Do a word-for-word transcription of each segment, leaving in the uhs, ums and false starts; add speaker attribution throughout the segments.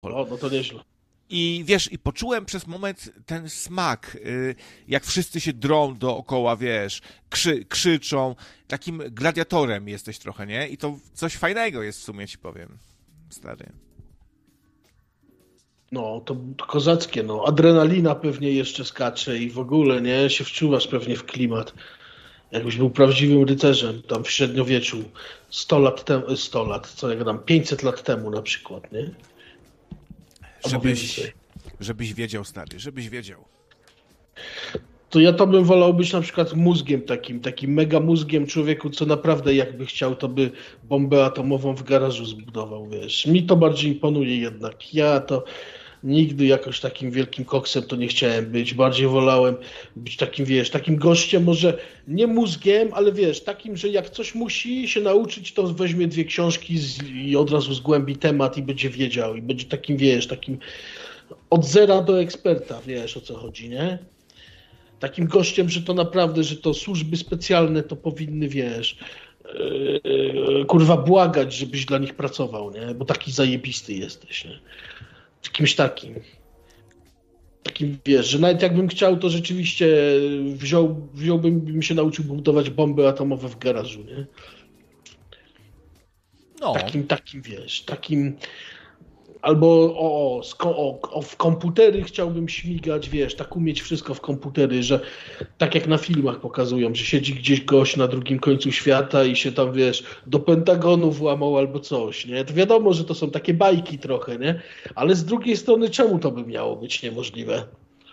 Speaker 1: O, no to nieźle.
Speaker 2: I wiesz, i poczułem przez moment ten smak, y, jak wszyscy się drą dookoła, wiesz, krzy, krzyczą. Takim gladiatorem jesteś trochę, nie? I to coś fajnego jest w sumie, ci powiem, stary.
Speaker 1: No, to, to kozackie, no. Adrenalina pewnie jeszcze skacze i w ogóle, nie? Się wczuwasz pewnie w klimat. Jakbyś był prawdziwym rycerzem tam w średniowieczu. sto lat temu, sto lat, co ja gadam, pięćset lat temu na przykład, nie? Albo
Speaker 2: Żebyś,
Speaker 1: więcej.
Speaker 2: żebyś wiedział, stary, żebyś wiedział.
Speaker 1: To ja to bym wolał być na przykład mózgiem takim, takim mega mózgiem człowieku, co naprawdę jakby chciał, to by bombę atomową w garażu zbudował, wiesz. Mi to bardziej imponuje jednak. Ja to nigdy jakoś takim wielkim koksem to nie chciałem być. Bardziej wolałem być takim, wiesz, takim gościem, może nie mózgiem, ale wiesz, takim, że jak coś musi się nauczyć, to weźmie dwie książki z, i od razu zgłębi temat i będzie wiedział. I będzie takim, wiesz, takim od zera do eksperta, wiesz o co chodzi, nie? Takim gościem, że to naprawdę, że to służby specjalne to powinny, wiesz, yy, yy, kurwa błagać, żebyś dla nich pracował, nie? Bo taki zajebisty jesteś, nie? Kimś takim. Takim, wiesz, że nawet jakbym chciał, to rzeczywiście wziął, wziąłbym, bym się nauczył budować bomby atomowe w garażu, nie?
Speaker 2: No,
Speaker 1: Takim, takim, wiesz, takim... Albo o, o, sko- o, o, w komputery chciałbym śmigać, wiesz, tak umieć wszystko w komputery, że tak jak na filmach pokazują, że siedzi gdzieś gość na drugim końcu świata i się tam, wiesz, do Pentagonu włamał albo coś, nie? To wiadomo, że to są takie bajki trochę, nie? Ale z drugiej strony czemu to by miało być niemożliwe?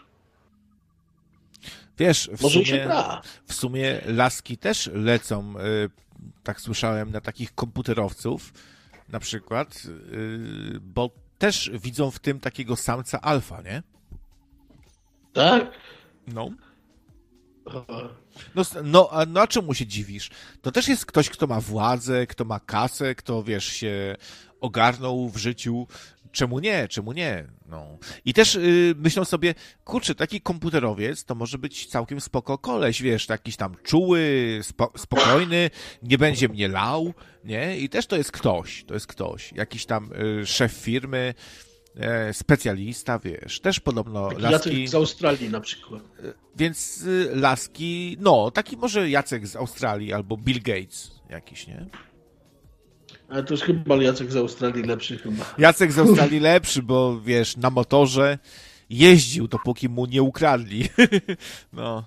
Speaker 2: wiesz, w
Speaker 1: Może i się
Speaker 2: sumie,
Speaker 1: da.
Speaker 2: w sumie laski też lecą, y, tak słyszałem, na takich komputerowców, na przykład, y, bo też widzą w tym takiego samca alfa, nie?
Speaker 1: Tak?
Speaker 2: No. No, s- no, a, no a czemu się dziwisz? To też jest ktoś, kto ma władzę, kto ma kasę, kto, wiesz, się ogarnął w życiu. Czemu nie? Czemu nie? No. I też y, myślą sobie, kurczę, taki komputerowiec to może być całkiem spoko koleś, wiesz, jakiś tam czuły, spo, spokojny, nie będzie mnie lał, nie? I też to jest ktoś, to jest ktoś. Jakiś tam y, szef firmy, e, specjalista, wiesz, też podobno
Speaker 1: Taki
Speaker 2: laski...
Speaker 1: Jacek z Australii na przykład.
Speaker 2: Więc y, laski, no, taki może Jacek z Australii albo Bill Gates jakiś, nie?
Speaker 1: Ale to jest chyba Jacek z Australii lepszy chyba.
Speaker 2: Jacek z Australii lepszy, bo wiesz, na motorze jeździł, dopóki mu nie ukradli. No.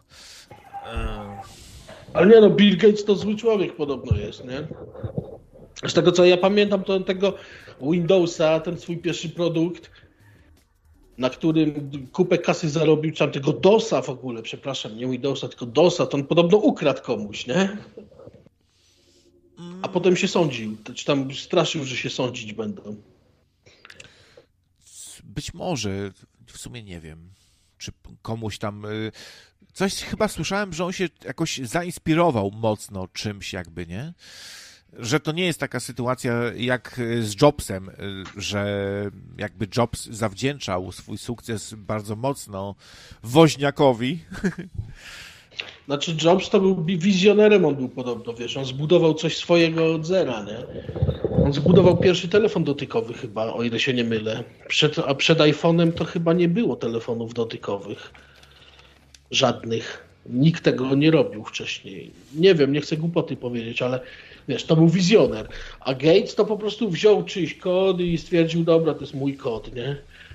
Speaker 1: Ale nie no, Bill Gates to zły człowiek podobno jest, nie? Z tego co ja pamiętam, to on tego Windowsa, ten swój pierwszy produkt, na którym kupę kasy zarobił, czy tam tego DOSa w ogóle, przepraszam, nie Windowsa, tylko DOSa, to on podobno ukradł komuś, nie? A potem się sądził, czy tam straszył, że się sądzić będą.
Speaker 2: Być może, w sumie nie wiem, czy komuś tam... y, Coś chyba słyszałem, że on się jakoś zainspirował mocno czymś jakby, nie? Że to nie jest taka sytuacja jak z Jobsem, y, że jakby Jobs zawdzięczał swój sukces bardzo mocno Woźniakowi.
Speaker 1: Znaczy Jobs to był wizjonerem, on był podobno, wiesz, on zbudował coś swojego od zera, nie? On zbudował pierwszy telefon dotykowy chyba, o ile się nie mylę. Przed, a przed iPhone'em to chyba nie było telefonów dotykowych. Żadnych. Nikt tego nie robił wcześniej. Nie wiem, nie chcę głupoty powiedzieć, ale wiesz, to był wizjoner. A Gates to po prostu wziął czyjś kod i stwierdził, dobra, to jest mój kod, nie?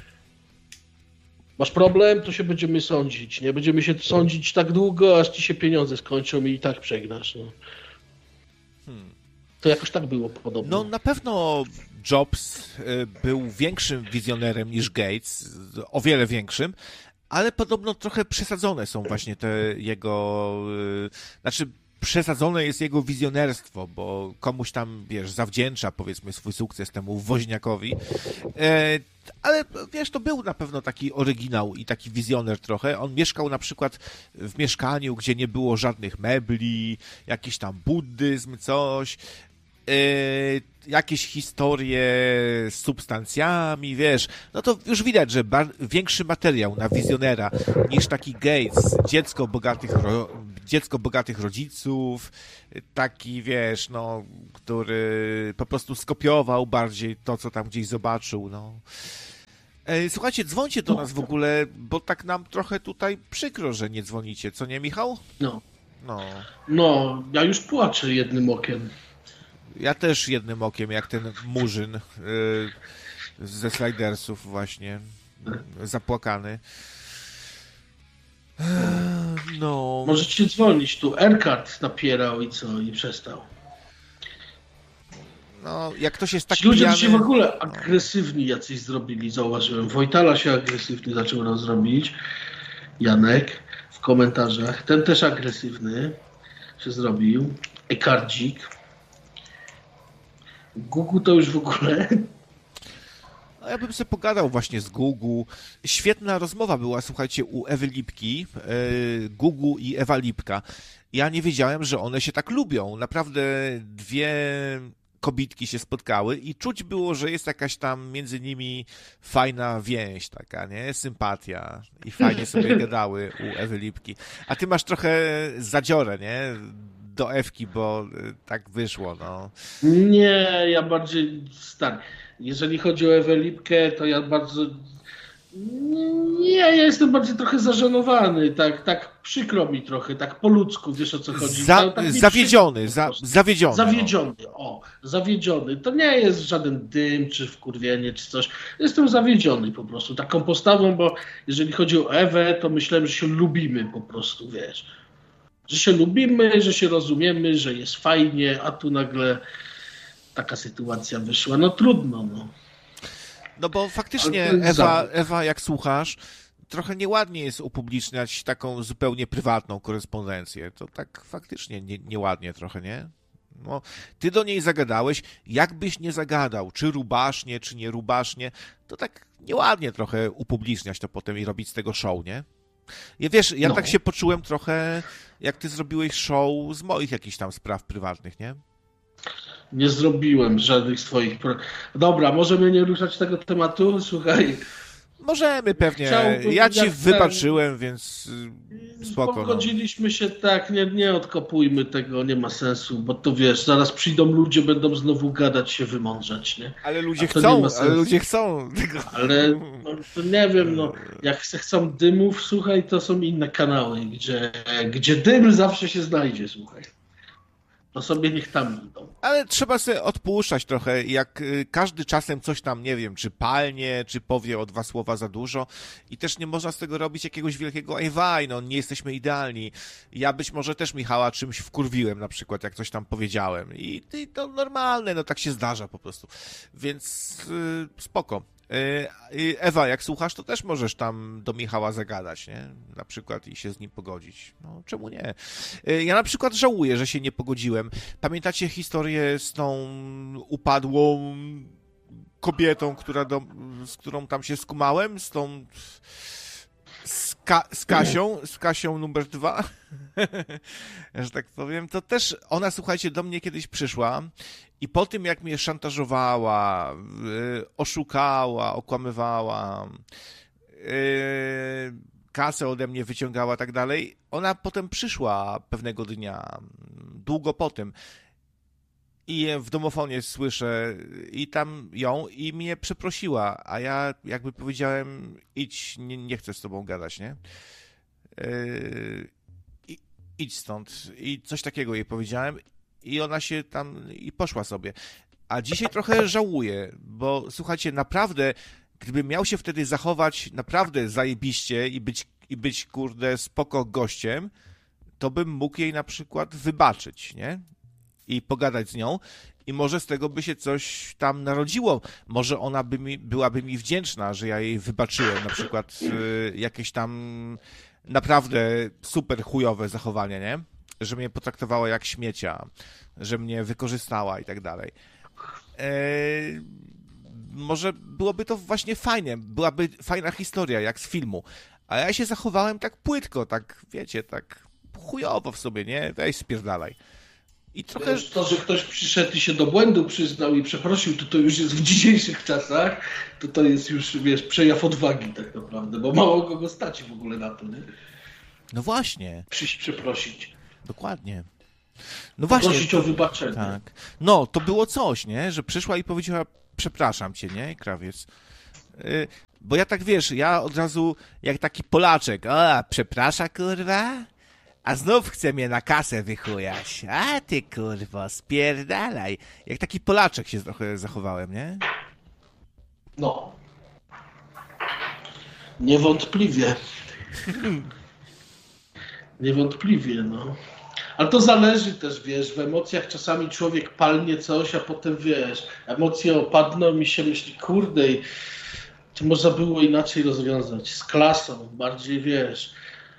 Speaker 1: Masz problem, to się będziemy sądzić, nie? Będziemy się sądzić tak długo, aż ci się pieniądze skończą i tak przegnasz, no.
Speaker 2: Hmm.
Speaker 1: To jakoś tak było podobno.
Speaker 2: No na pewno Jobs y, był większym wizjonerem niż Gates, o wiele większym, ale podobno trochę przesadzone są właśnie te jego, y, znaczy przesadzone jest jego wizjonerstwo, bo komuś tam, wiesz, zawdzięcza, powiedzmy, swój sukces temu Woźniakowi, e, ale wiesz, to był na pewno taki oryginał i taki wizjoner trochę. On mieszkał na przykład w mieszkaniu, gdzie nie było żadnych mebli, jakiś tam buddyzm, coś, e, jakieś historie z substancjami, wiesz, no to już widać, że bar- większy materiał na wizjonera niż taki Gates, dziecko bogatych, ro- dziecko bogatych rodziców, taki, wiesz, no, który po prostu skopiował bardziej to, co tam gdzieś zobaczył, no. Ej, słuchajcie, dzwońcie do nas w ogóle, bo tak nam trochę tutaj przykro, że nie dzwonicie. Co nie, Michał?
Speaker 1: No.
Speaker 2: No.
Speaker 1: No, ja już płaczę jednym okiem.
Speaker 2: Ja też jednym okiem, jak ten Murzyn yy, ze Slidersów właśnie. Zapłakany. No.
Speaker 1: Możecie dzwonić tu. Aircard napierał i co? I przestał.
Speaker 2: No, jak ktoś jest tak
Speaker 1: Ci ludzie
Speaker 2: pijany...
Speaker 1: się w ogóle agresywni jacyś zrobili, zauważyłem. Wojtala się agresywny zaczął nam zrobić. Janek w komentarzach. Ten też agresywny się zrobił. Ekardzik. Gugu to już w ogóle...
Speaker 2: No, ja bym sobie pogadał właśnie z Gugu. Świetna rozmowa była, słuchajcie, u Ewy Lipki, yy, Gugu i Ewa Lipka. Ja nie wiedziałem, że one się tak lubią. Naprawdę dwie kobitki się spotkały i czuć było, że jest jakaś tam między nimi fajna więź taka, nie? Sympatia. I fajnie sobie gadały u Ewy Lipki. A ty masz trochę zadziorę, nie? Do Ewki, bo tak wyszło, no.
Speaker 1: Nie, ja bardziej stary. Jeżeli chodzi o Ewę Lipkę, to ja bardzo... Nie, ja jestem bardziej trochę zażenowany, tak, tak przykro mi trochę, tak po ludzku, wiesz o co chodzi.
Speaker 2: Za,
Speaker 1: tak, tak
Speaker 2: zawiedziony, za, zawiedziony.
Speaker 1: Zawiedziony, no. o, zawiedziony. To nie jest żaden dym, czy wkurwienie, czy coś. Jestem zawiedziony po prostu taką postawą, bo jeżeli chodzi o Ewę, to myślałem, że się lubimy po prostu, wiesz. Że się lubimy, że się rozumiemy, że jest fajnie, a tu nagle taka sytuacja wyszła. No trudno, no.
Speaker 2: No bo faktycznie Ewa, Ewa, jak słuchasz, trochę nieładnie jest upubliczniać taką zupełnie prywatną korespondencję. To tak faktycznie nie, nieładnie trochę, nie? No, ty do niej zagadałeś, jakbyś nie zagadał, czy rubasznie, czy nie rubasznie, to tak nieładnie trochę upubliczniać to potem i robić z tego show, nie? Ja wiesz, ja no. tak się poczułem trochę, jak ty zrobiłeś show z moich jakichś tam spraw prywatnych, nie?
Speaker 1: Nie zrobiłem żadnych z twoich... Pro... Dobra, możemy nie ruszać tego tematu? Słuchaj.
Speaker 2: Możemy pewnie. Chciałbym, ja ci wybaczyłem, ten... więc spoko.
Speaker 1: Pogodziliśmy no. się tak, nie, nie odkopujmy tego, nie ma sensu, bo to wiesz, zaraz przyjdą ludzie, będą znowu gadać, się wymądrzać, nie?
Speaker 2: Ale ludzie chcą, ale ludzie chcą.
Speaker 1: Ale no, to nie wiem, no, jak chcą dymów, słuchaj, to są inne kanały, gdzie, gdzie dym zawsze się znajdzie, słuchaj. To sobie niech tam idą.
Speaker 2: Ale trzeba sobie odpuszczać trochę, jak każdy czasem coś tam, nie wiem, czy palnie, czy powie o dwa słowa za dużo i też nie można z tego robić jakiegoś wielkiego ejwaj, no nie jesteśmy idealni. Ja być może też Michała czymś wkurwiłem na przykład, jak coś tam powiedziałem i, i to normalne, no tak się zdarza po prostu. Więc yy, spoko. Ewa, jak słuchasz, to też możesz tam do Michała zagadać, nie? Na przykład i się z nim pogodzić. No, czemu nie? Ja na przykład żałuję, że się nie pogodziłem. Pamiętacie historię z tą upadłą kobietą, która do, z którą tam się skumałem? Z tą... Z, Ka- z Kasią, z Kasią numer dwa, że tak powiem, to też ona, słuchajcie, do mnie kiedyś przyszła i po tym, jak mnie szantażowała, yy, oszukała, okłamywała, yy, kasę ode mnie wyciągała, tak dalej, ona potem przyszła pewnego dnia, długo po tym, i w domofonie słyszę i tam ją i mnie przeprosiła, a ja jakby powiedziałem, idź, nie, nie chcę z tobą gadać, nie? Yy, idź stąd. I coś takiego jej powiedziałem i ona się tam i poszła sobie. A dzisiaj trochę żałuję, bo słuchajcie, naprawdę, gdybym miał się wtedy zachować naprawdę zajebiście i być, i być kurde, spoko gościem, to bym mógł jej na przykład wybaczyć, nie? I pogadać z nią i może z tego by się coś tam narodziło. Może ona by mi, byłaby mi wdzięczna, że ja jej wybaczyłem na przykład y, jakieś tam naprawdę super chujowe zachowanie, nie? Że mnie potraktowała jak śmiecia, że mnie wykorzystała i tak dalej. E, może byłoby to właśnie fajnie, byłaby fajna historia, jak z filmu. A ja się zachowałem tak płytko, tak, wiecie, tak chujowo w sobie, nie? Weź spierdalaj. I trochę...
Speaker 1: Wiesz, to, że ktoś przyszedł i się do błędu przyznał i przeprosił, to to już jest w dzisiejszych czasach, to to jest już, wiesz, przejaw odwagi tak naprawdę, bo mało kogo stać w ogóle na to, nie?
Speaker 2: No właśnie.
Speaker 1: Przyjść przeprosić.
Speaker 2: Dokładnie. No właśnie.
Speaker 1: Prosić o wybaczenie.
Speaker 2: Tak. No, to było coś, nie? Że przyszła i powiedziała, przepraszam cię, nie? Krawiec. Bo ja tak, wiesz, ja od razu jak taki Polaczek, o, przeprasza, kurwa, a znów chce mnie na kasę wychujać. A ty, kurwo, spierdalaj. Jak taki Polaczek się trochę zachowałem, nie?
Speaker 1: No. Niewątpliwie. Niewątpliwie, no. Ale to zależy też, wiesz, w emocjach czasami człowiek palnie coś, a potem, wiesz, emocje opadną i się myśli, kurde, to można było inaczej rozwiązać, z klasą, bardziej, wiesz,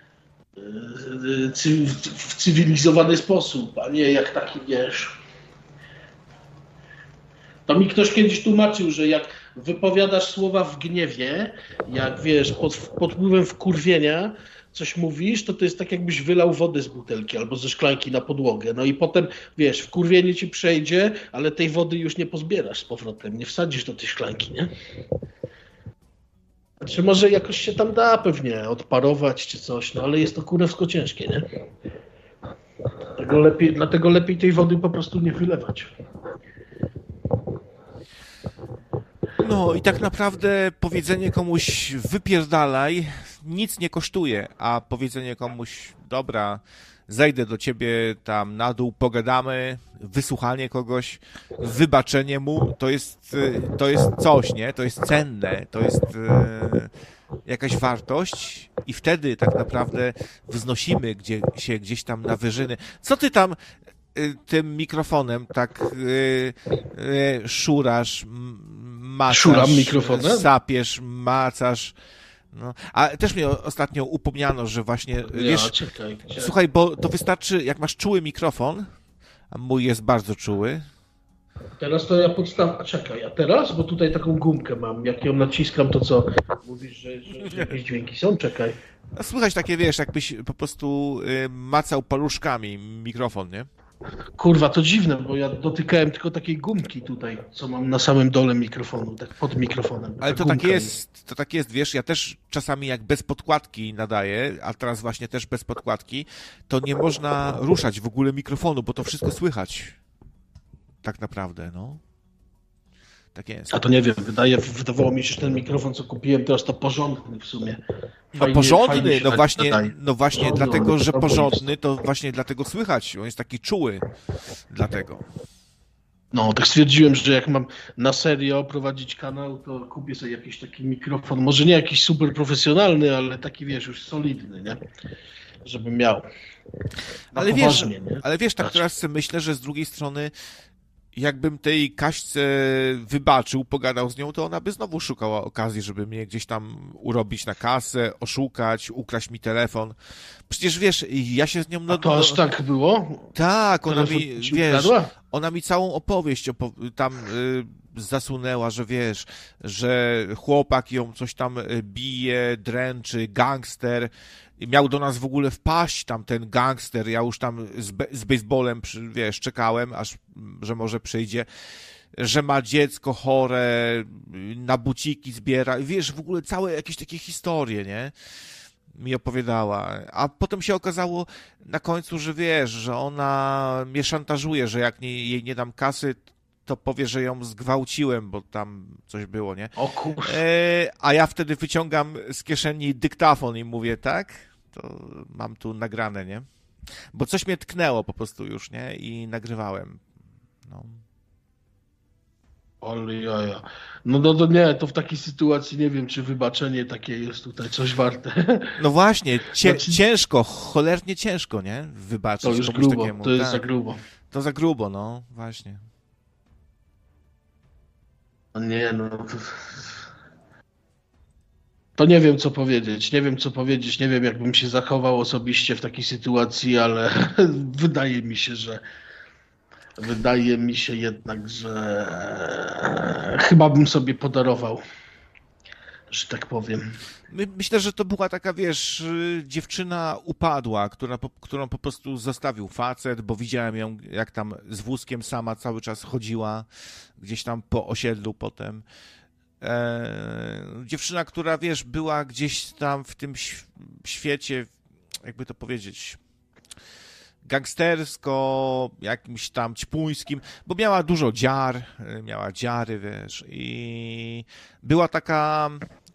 Speaker 1: w cywilizowany sposób, a nie jak taki, wiesz. To mi ktoś kiedyś tłumaczył, że jak wypowiadasz słowa w gniewie, jak, wiesz, pod, pod wpływem wkurwienia, coś mówisz, to to jest tak, jakbyś wylał wodę z butelki albo ze szklanki na podłogę. No i potem, wiesz, wkurwienie ci przejdzie, ale tej wody już nie pozbierasz z powrotem, nie wsadzisz do tej szklanki, nie? Znaczy może jakoś się tam da pewnie odparować czy coś, no ale jest to kurewsko ciężkie, nie? Dlatego lepiej, dlatego lepiej tej wody po prostu nie wylewać.
Speaker 2: No i tak naprawdę powiedzenie komuś wypierdalaj nic nie kosztuje, a powiedzenie komuś dobra, zejdę do ciebie tam na dół, pogadamy, wysłuchanie kogoś, wybaczenie mu, to jest, to jest coś, nie? To jest cenne, to jest e, jakaś wartość i wtedy tak naprawdę wznosimy gdzie, się gdzieś tam na wyżyny. Co ty tam tym mikrofonem tak y, y, szurasz, macasz,
Speaker 1: Szuram mikrofonem?
Speaker 2: sapiesz, macasz. No. A też mnie ostatnio upomniano, że właśnie,
Speaker 1: Ja,
Speaker 2: wiesz,
Speaker 1: czekaj, czekaj.
Speaker 2: słuchaj, bo to wystarczy, jak masz czuły mikrofon, a mój jest bardzo czuły.
Speaker 1: Teraz to ja podstaw... Czekaj, a teraz? Bo tutaj taką gumkę mam. Jak ją naciskam, to co? Mówisz, że, że, że jakieś dźwięki są? Czekaj.
Speaker 2: No, słychać takie, wiesz, jakbyś po prostu y, macał paluszkami mikrofon, nie?
Speaker 1: Kurwa, to dziwne, bo ja dotykałem tylko takiej gumki tutaj, co mam na samym dole mikrofonu, tak pod mikrofonem.
Speaker 2: Ale to
Speaker 1: gumka
Speaker 2: tak jest, to tak jest, wiesz, ja też czasami jak bez podkładki nadaję, a teraz właśnie też bez podkładki, to nie można ruszać w ogóle mikrofonu, bo to wszystko słychać. Tak naprawdę, no. Tak jest.
Speaker 1: A to nie wiem, wydaje, wydawało mi się, że ten mikrofon, co kupiłem teraz, to porządny w sumie.
Speaker 2: No
Speaker 1: Fajnie,
Speaker 2: porządny,
Speaker 1: fajnie się
Speaker 2: no
Speaker 1: tak
Speaker 2: właśnie,
Speaker 1: nadaje.
Speaker 2: no właśnie
Speaker 1: No,
Speaker 2: dlatego,
Speaker 1: no,
Speaker 2: że
Speaker 1: to
Speaker 2: porządny, to właśnie dlatego słychać. On jest taki czuły. Dlatego.
Speaker 1: No, tak stwierdziłem, że jak mam na serio prowadzić kanał, to kupię sobie jakiś taki mikrofon, może nie jakiś super profesjonalny, ale taki, wiesz, już solidny, nie? Żebym miał. Na
Speaker 2: Ale wiesz,
Speaker 1: poważnie, nie?
Speaker 2: ale wiesz, tak
Speaker 1: Patrz.
Speaker 2: teraz sobie myślę, że z drugiej strony jakbym tej Kaśce wybaczył, pogadał z nią, to ona by znowu szukała okazji, żeby mnie gdzieś tam urobić na kasę, oszukać, ukraść mi telefon. Przecież wiesz, ja się z nią... No,
Speaker 1: A to aż tak było?
Speaker 2: tak, ona
Speaker 1: Telefon
Speaker 2: mi,
Speaker 1: ci
Speaker 2: wiesz,
Speaker 1: ukradła?
Speaker 2: ona mi całą opowieść opo- tam y, zasunęła, że wiesz, że chłopak ją coś tam bije, dręczy, gangster. I miał do nas w ogóle wpaść tam ten gangster, ja już tam z, be- z baseballem, przy, wiesz, czekałem, aż, że może przyjdzie, że ma dziecko chore, na buciki zbiera, wiesz, w ogóle całe jakieś takie historie, nie? Mi opowiadała. A potem się okazało na końcu, że wiesz, że ona mnie szantażuje, że jak nie, jej nie dam kasy, to powie, że ją zgwałciłem, bo tam coś było, nie?
Speaker 1: O kurwa.
Speaker 2: E, a ja wtedy wyciągam z kieszeni dyktafon i mówię, tak? To mam tu nagrane, nie? Bo coś mnie tknęło po prostu już, nie? I nagrywałem. No.
Speaker 1: Ale jaja. No, no to nie, to w takiej sytuacji nie wiem, czy wybaczenie takie jest tutaj coś warte.
Speaker 2: No właśnie, cie,
Speaker 1: Znaczy-
Speaker 2: ciężko, cholernie ciężko, nie? Wybaczyć
Speaker 1: To już
Speaker 2: komuś
Speaker 1: grubo,
Speaker 2: takiemu.
Speaker 1: to jest
Speaker 2: tak.
Speaker 1: za grubo.
Speaker 2: To za grubo, no, właśnie.
Speaker 1: No nie, no to... To nie wiem, co powiedzieć. Nie wiem, co powiedzieć. Nie wiem, jakbym się zachował osobiście w takiej sytuacji, ale wydaje mi się, że wydaje mi się jednak, że chyba bym sobie podarował, że tak powiem.
Speaker 2: My, myślę, że to była taka, wiesz, y, dziewczyna upadła, która, po, którą po prostu zostawił facet, bo widziałem ją, jak tam z wózkiem sama cały czas chodziła, gdzieś tam po osiedlu potem. E, dziewczyna, która, wiesz, była gdzieś tam w tym ś- świecie, jakby to powiedzieć, gangstersko, jakimś tam ćpuńskim, bo miała dużo dziar, miała dziary, wiesz, i była taka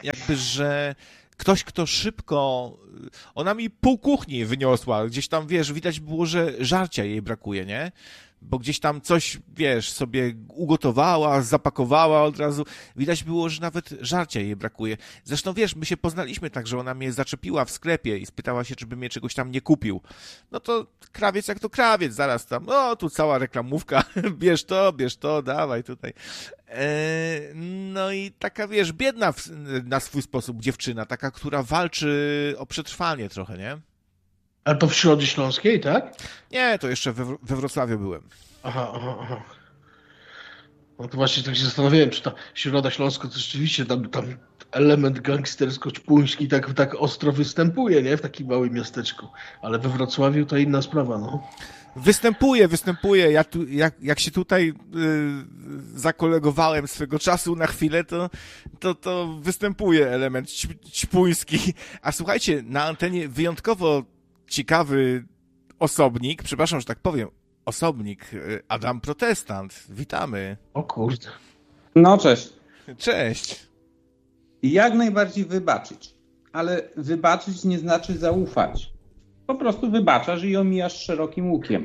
Speaker 2: jakby, że ktoś, kto szybko... Ona mi pół kuchni wyniosła. Gdzieś tam, wiesz, widać było, że żarcia jej brakuje, nie? Bo gdzieś tam coś, wiesz, sobie ugotowała, zapakowała od razu. Widać było, że nawet żarcia jej brakuje. Zresztą, wiesz, my się poznaliśmy tak, że ona mnie zaczepiła w sklepie i spytała się, czy bym mnie czegoś tam nie kupił. No to krawiec jak to krawiec, zaraz tam, no tu cała reklamówka, bierz to, bierz to, dawaj tutaj. Eee, no i taka, wiesz, biedna w, na swój sposób dziewczyna, taka, która walczy o przetrwanie trochę, nie?
Speaker 1: A to w Środzie Śląskiej, tak?
Speaker 2: Nie, to jeszcze we, we Wrocławiu byłem.
Speaker 1: Aha, aha, aha. No to właśnie tak się zastanawiałem, czy ta Środa Śląska to rzeczywiście tam, tam element gangstersko-ćpuński tak, tak ostro występuje, nie? W takim małym miasteczku. Ale we Wrocławiu to inna sprawa, no.
Speaker 2: Występuje, występuje. Ja tu, jak, jak się tutaj y, zakolegowałem swego czasu na chwilę, to, to, to występuje element ćpuński. A słuchajcie, na antenie wyjątkowo ciekawy osobnik, przepraszam, że tak powiem, osobnik, Adam Protestant. Witamy.
Speaker 1: O kurde.
Speaker 3: No cześć.
Speaker 2: Cześć.
Speaker 3: Jak najbardziej wybaczyć, ale wybaczyć nie znaczy zaufać. Po prostu wybaczasz i omijasz szerokim łukiem.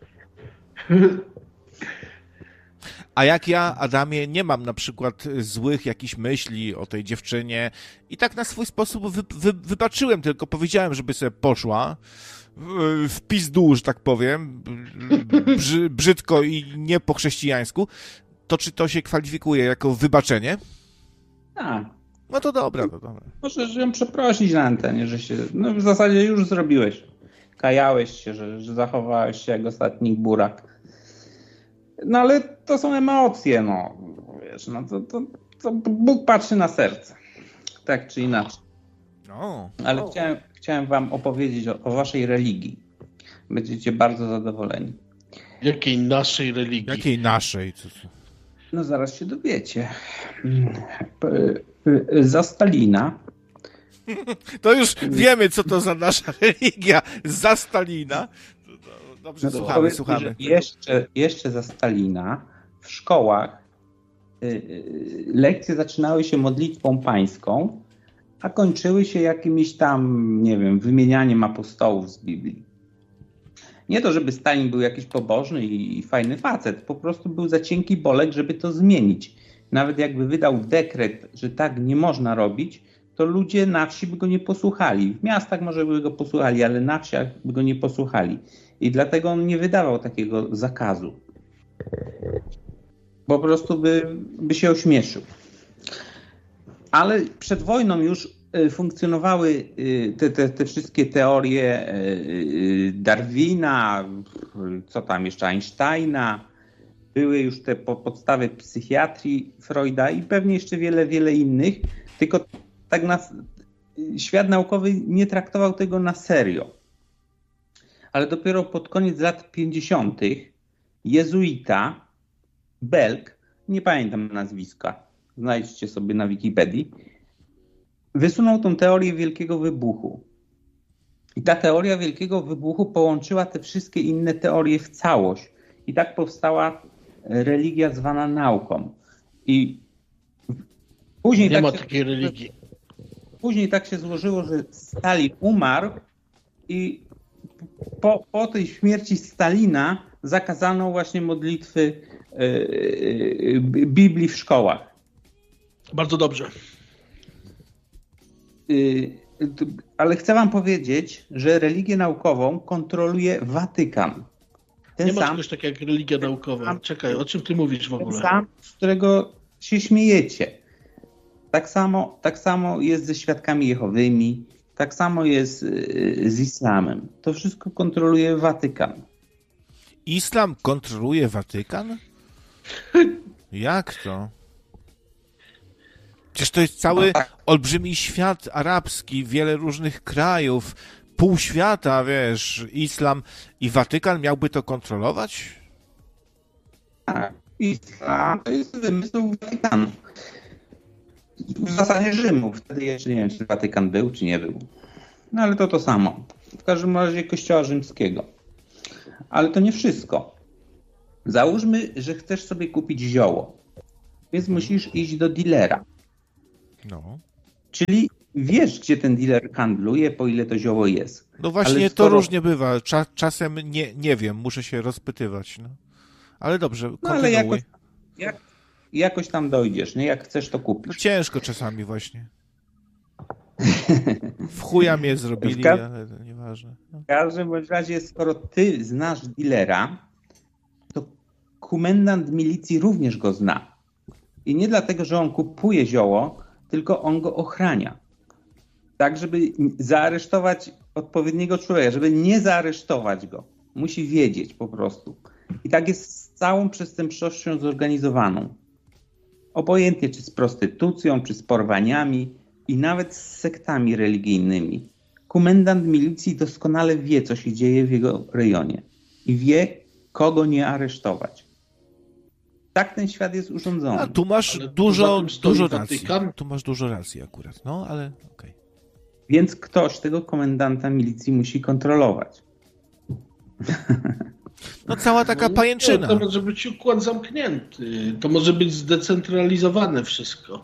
Speaker 2: A jak ja, Adamie, nie mam na przykład złych jakichś myśli o tej dziewczynie i tak na swój sposób wy, wy, wybaczyłem, tylko powiedziałem, żeby sobie poszła w, w pizdu, że tak powiem, brzy, brzydko i nie po chrześcijańsku, to czy to się kwalifikuje jako wybaczenie?
Speaker 3: A.
Speaker 2: No to dobra, to dobra.
Speaker 3: Możesz ją przeprosić na antenie, że się, no w zasadzie już zrobiłeś. Kajałeś się, że, że zachowałeś się jak ostatni burak. No ale to są emocje, no. Wiesz, no to, to, to Bóg patrzy na serce. Tak czy inaczej.
Speaker 2: No.
Speaker 3: Ale
Speaker 2: O.
Speaker 3: chciałem, chciałem wam opowiedzieć o, o waszej religii. Będziecie bardzo zadowoleni.
Speaker 1: Jakiej naszej religii?
Speaker 2: Jakiej naszej? Co, co?
Speaker 3: No zaraz się dowiecie. Za Stalina.
Speaker 2: To już wiemy, co to za nasza religia. Za Stalina. Dobrze,
Speaker 3: No to
Speaker 2: słuchamy,
Speaker 3: powiem,
Speaker 2: słuchamy.
Speaker 3: że Jeszcze, jeszcze za Stalina w szkołach y, y, lekcje zaczynały się modlitwą pańską, a kończyły się jakimś tam, nie wiem, wymienianiem apostołów z Biblii. Nie to, żeby Stalin był jakiś pobożny i, i fajny facet, po prostu był za cienki bolek, żeby to zmienić. Nawet jakby wydał dekret, że tak nie można robić, to ludzie na wsi by go nie posłuchali. W miastach może by go posłuchali, ale na wsiach by go nie posłuchali. I dlatego on nie wydawał takiego zakazu. Po prostu by, by się ośmieszył. Ale przed wojną już funkcjonowały te, te, te wszystkie teorie Darwina, co tam jeszcze, Einsteina. Były już te podstawy psychiatrii Freuda i pewnie jeszcze wiele, wiele innych. Tylko tak na, świat naukowy nie traktował tego na serio. Ale dopiero pod koniec lat pięćdziesiątych jezuita, Belk, nie pamiętam nazwiska, znajdźcie sobie na Wikipedii, wysunął tą teorię Wielkiego Wybuchu. I ta teoria Wielkiego Wybuchu połączyła te wszystkie inne teorie w całość. I tak powstała religia zwana nauką. I później
Speaker 1: Nie
Speaker 3: tak
Speaker 1: ma
Speaker 3: się,
Speaker 1: takiej religii.
Speaker 3: Później tak się złożyło, że Stalin umarł i po, po tej śmierci Stalina zakazano właśnie modlitwy yy, Biblii w szkołach.
Speaker 1: Bardzo dobrze.
Speaker 3: Yy, ale chcę wam powiedzieć, że religię naukową kontroluje Watykan. Ten
Speaker 1: Nie ma
Speaker 3: sam,
Speaker 1: czegoś takiego jak religia naukowa. Czekaj, o czym ty mówisz w
Speaker 3: ten
Speaker 1: ogóle?
Speaker 3: sam, z którego się śmiejecie. Tak samo, tak samo jest ze świadkami jehowymi, tak samo jest yy, z islamem. To wszystko kontroluje Watykan.
Speaker 2: Islam kontroluje Watykan? Jak to? Przecież to jest cały olbrzymi świat arabski, wiele różnych krajów, pół świata, wiesz, islam i Watykan miałby to kontrolować?
Speaker 3: Tak, islam to jest wymysł Watykanu. W zasadzie Rzymu. Wtedy jeszcze nie wiem, czy Watykan był, czy nie był. No ale to to samo. W każdym razie Kościoła Rzymskiego. Ale to nie wszystko. Załóżmy, że chcesz sobie kupić zioło. Więc musisz iść do dealera.
Speaker 2: No.
Speaker 3: Czyli wiesz, gdzie ten dealer handluje, po ile to zioło jest.
Speaker 2: No właśnie,
Speaker 3: skoro...
Speaker 2: to różnie bywa. Cza, czasem nie, nie wiem, muszę się rozpytywać. No. Ale dobrze, kontynuuj.
Speaker 3: No ale jakoś, jak, jakoś tam dojdziesz, nie? Jak chcesz, to kupisz.
Speaker 2: No ciężko czasami właśnie. W chuja mnie zrobili,
Speaker 3: ka-
Speaker 2: ale to nieważne. No.
Speaker 3: W każdym bądź razie, skoro ty znasz dealera, to komendant milicji również go zna. I nie dlatego, że on kupuje zioło, tylko on go ochrania. Tak, żeby zaaresztować odpowiedniego człowieka, żeby nie zaaresztować go. Musi wiedzieć po prostu. I tak jest z całą przestępczością zorganizowaną. Obojętnie czy z prostytucją, czy z porwaniami i nawet z sektami religijnymi. Komendant milicji doskonale wie, co się dzieje w jego rejonie. I wie, kogo nie aresztować. Tak ten świat jest urządzony.
Speaker 2: A tu masz
Speaker 1: Ale
Speaker 2: dużo, dużo racji.
Speaker 1: Watykan.
Speaker 2: Tu masz dużo racji akurat, no ale okej. Okay.
Speaker 3: Więc ktoś tego komendanta milicji musi kontrolować.
Speaker 2: No cała taka
Speaker 1: No,
Speaker 2: pajęczyna.
Speaker 1: To może być układ zamknięty. To może być zdecentralizowane wszystko.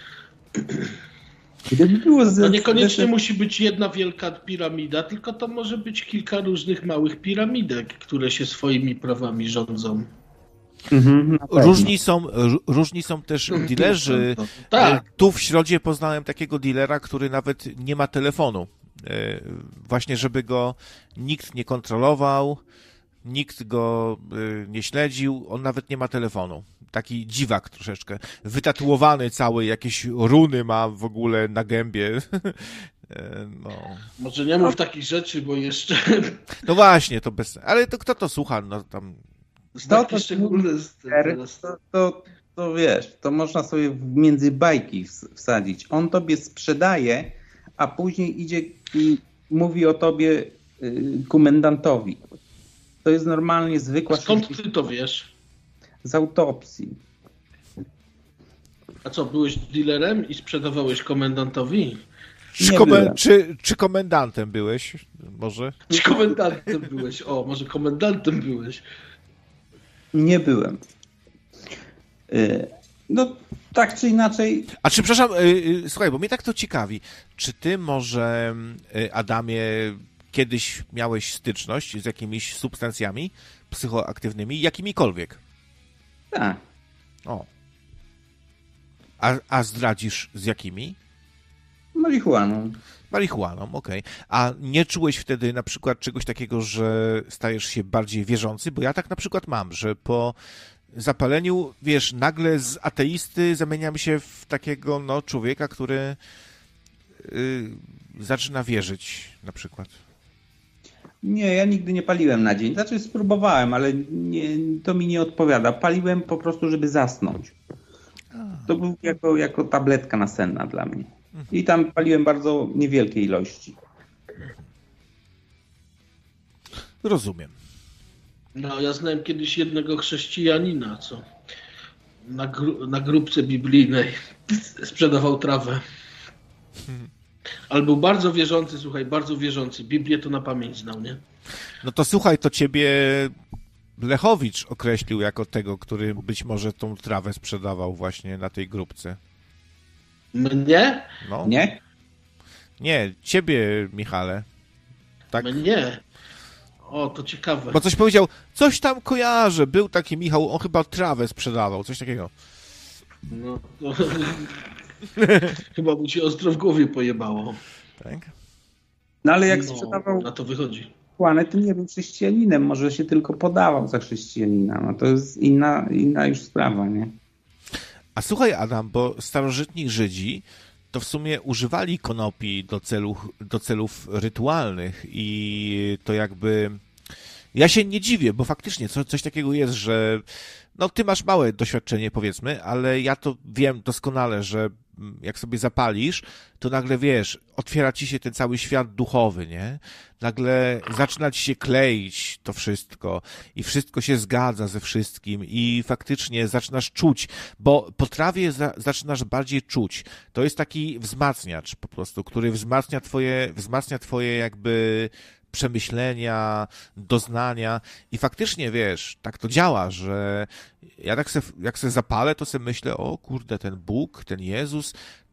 Speaker 3: Gdyby było z...
Speaker 1: To niekoniecznie musi być jedna wielka piramida, tylko to może być kilka różnych małych piramidek, które się swoimi prawami rządzą.
Speaker 3: Mhm,
Speaker 2: Różni są, różni są też dealerzy.
Speaker 1: Tak.
Speaker 2: Tu w Środzie poznałem takiego dealera, który nawet nie ma telefonu. Właśnie, żeby go nikt nie kontrolował, nikt go nie śledził, on nawet nie ma telefonu. Taki dziwak troszeczkę. Wytatuowany cały, jakieś runy ma w ogóle na gębie. No.
Speaker 1: Może nie mów takich rzeczy, bo jeszcze...
Speaker 2: No właśnie, to bez... Ale to kto to słucha? No tam...
Speaker 3: To,
Speaker 1: to, szczególne
Speaker 3: to, to, to wiesz, to można sobie między bajki wsadzić. On tobie sprzedaje, a później idzie i mówi o tobie y, komendantowi. To jest normalnie zwykła...
Speaker 1: Skąd ty to wiesz?
Speaker 3: Z autopsji.
Speaker 1: A co, byłeś dealerem i sprzedawałeś komendantowi?
Speaker 2: Czy, komen- czy, czy komendantem byłeś? Może?
Speaker 1: Czy komendantem byłeś? O, może komendantem byłeś.
Speaker 3: Nie byłem. No, tak czy inaczej...
Speaker 2: A czy, przepraszam, słuchaj, bo mnie tak to ciekawi. Czy ty może, Adamie, kiedyś miałeś styczność z jakimiś substancjami psychoaktywnymi, jakimikolwiek?
Speaker 3: Tak.
Speaker 2: O. A, a zdradzisz z jakimi?
Speaker 3: Marihuaną.
Speaker 2: Marihuaną, okej. Okay. A nie czułeś wtedy na przykład czegoś takiego, że stajesz się bardziej wierzący? Bo ja tak na przykład mam, że po zapaleniu, wiesz, nagle z ateisty zamieniam się w takiego, no, człowieka, który yy, zaczyna wierzyć na przykład.
Speaker 3: Nie, ja nigdy nie paliłem na dzień. Znaczy spróbowałem, ale nie, to mi nie odpowiada. Paliłem po prostu, żeby zasnąć. To był jako, jako tabletka nasenna dla mnie. I tam paliłem bardzo niewielkie ilości.
Speaker 2: Rozumiem.
Speaker 1: No, ja znałem kiedyś jednego chrześcijanina, co na, gru- na grupce biblijnej sprzedawał trawę. Ale był bardzo wierzący, słuchaj, bardzo wierzący. Biblię to na pamięć znał, nie?
Speaker 2: No to słuchaj, to ciebie Lechowicz określił jako tego, który być może tą trawę sprzedawał właśnie na tej grupce.
Speaker 1: Mnie?
Speaker 2: No.
Speaker 3: Nie?
Speaker 2: Nie, ciebie, Michale. Tak?
Speaker 1: Mnie? O, to ciekawe.
Speaker 2: Bo coś powiedział, coś tam kojarzę, był taki Michał, on chyba trawę sprzedawał, coś takiego.
Speaker 1: No, to... Chyba mu się ostro w głowie pojebało.
Speaker 2: Tak?
Speaker 3: No ale jak
Speaker 1: No,
Speaker 3: sprzedawał
Speaker 1: na to wychodzi.
Speaker 3: marihuanę, to nie był chrześcijaninem. Może się tylko podawał za chrześcijanina. No to jest inna, inna już sprawa, nie?
Speaker 2: A słuchaj, Adam, bo starożytni Żydzi to w sumie używali konopi do celów, do celów rytualnych i to jakby... Ja się nie dziwię, bo faktycznie co, coś takiego jest, że no ty masz małe doświadczenie, powiedzmy, ale ja to wiem doskonale, że jak sobie zapalisz, to nagle wiesz, otwiera ci się ten cały świat duchowy, nie? Nagle zaczyna ci się kleić to wszystko i wszystko się zgadza ze wszystkim i faktycznie zaczynasz czuć, bo po trawie za, zaczynasz bardziej czuć. To jest taki wzmacniacz po prostu, który wzmacnia twoje, wzmacnia twoje jakby przemyślenia, doznania i faktycznie, wiesz, tak to działa, że ja tak se, jak se zapalę, to sobie myślę, o kurde, ten Bóg, ten Jezus,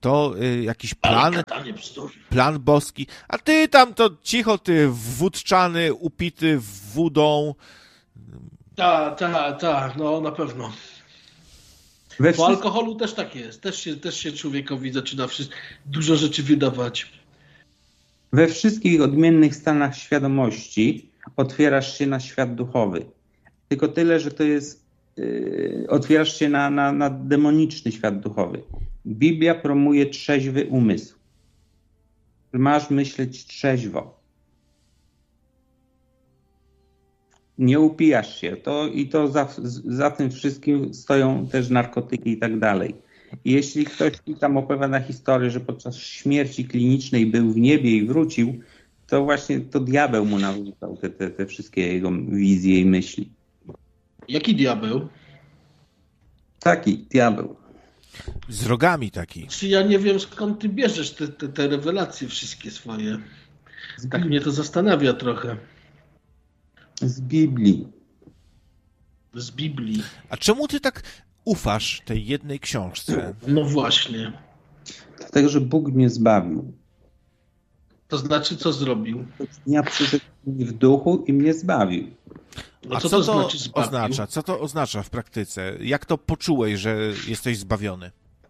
Speaker 2: to y, jakiś plan,
Speaker 1: bzdur.
Speaker 2: plan boski, a ty tam to cicho, ty wódczany, upity wódą.
Speaker 1: Tak, tak, tak, no na pewno.
Speaker 3: We
Speaker 1: Po
Speaker 3: wszystkim,
Speaker 1: alkoholu też tak jest. Też się, też się człowiekowi zaczyna wszystko, dużo rzeczy wydawać.
Speaker 3: we wszystkich odmiennych stanach świadomości otwierasz się na świat duchowy. Tylko tyle, że to jest, yy, otwierasz się na, na, na demoniczny świat duchowy. Biblia promuje trzeźwy umysł. Masz myśleć trzeźwo. Nie upijasz się. To, I to za, za tym wszystkim stoją też narkotyki i tak dalej. I jeśli ktoś tam opowiada historię, że podczas śmierci klinicznej był w niebie i wrócił, to właśnie to diabeł mu narzucał te, te, te wszystkie jego wizje i myśli.
Speaker 1: Jaki diabeł?
Speaker 3: Taki diabeł.
Speaker 2: Z rogami taki.
Speaker 1: Czy ja nie wiem, skąd ty bierzesz te, te, te rewelacje wszystkie swoje. Tak mnie to zastanawia trochę.
Speaker 3: Z Biblii.
Speaker 1: Z Biblii.
Speaker 2: A czemu ty tak ufasz tej jednej książce?
Speaker 1: No właśnie.
Speaker 3: Dlatego, że Bóg mnie zbawił.
Speaker 1: To znaczy, co zrobił?
Speaker 3: Dnia przyszedł mi w duchu i mnie zbawił.
Speaker 1: No
Speaker 2: A
Speaker 1: co,
Speaker 2: co
Speaker 1: to,
Speaker 2: to
Speaker 1: znaczy zbawił?
Speaker 2: oznacza? Co to oznacza w praktyce? Jak to poczułeś, że jesteś zbawiony?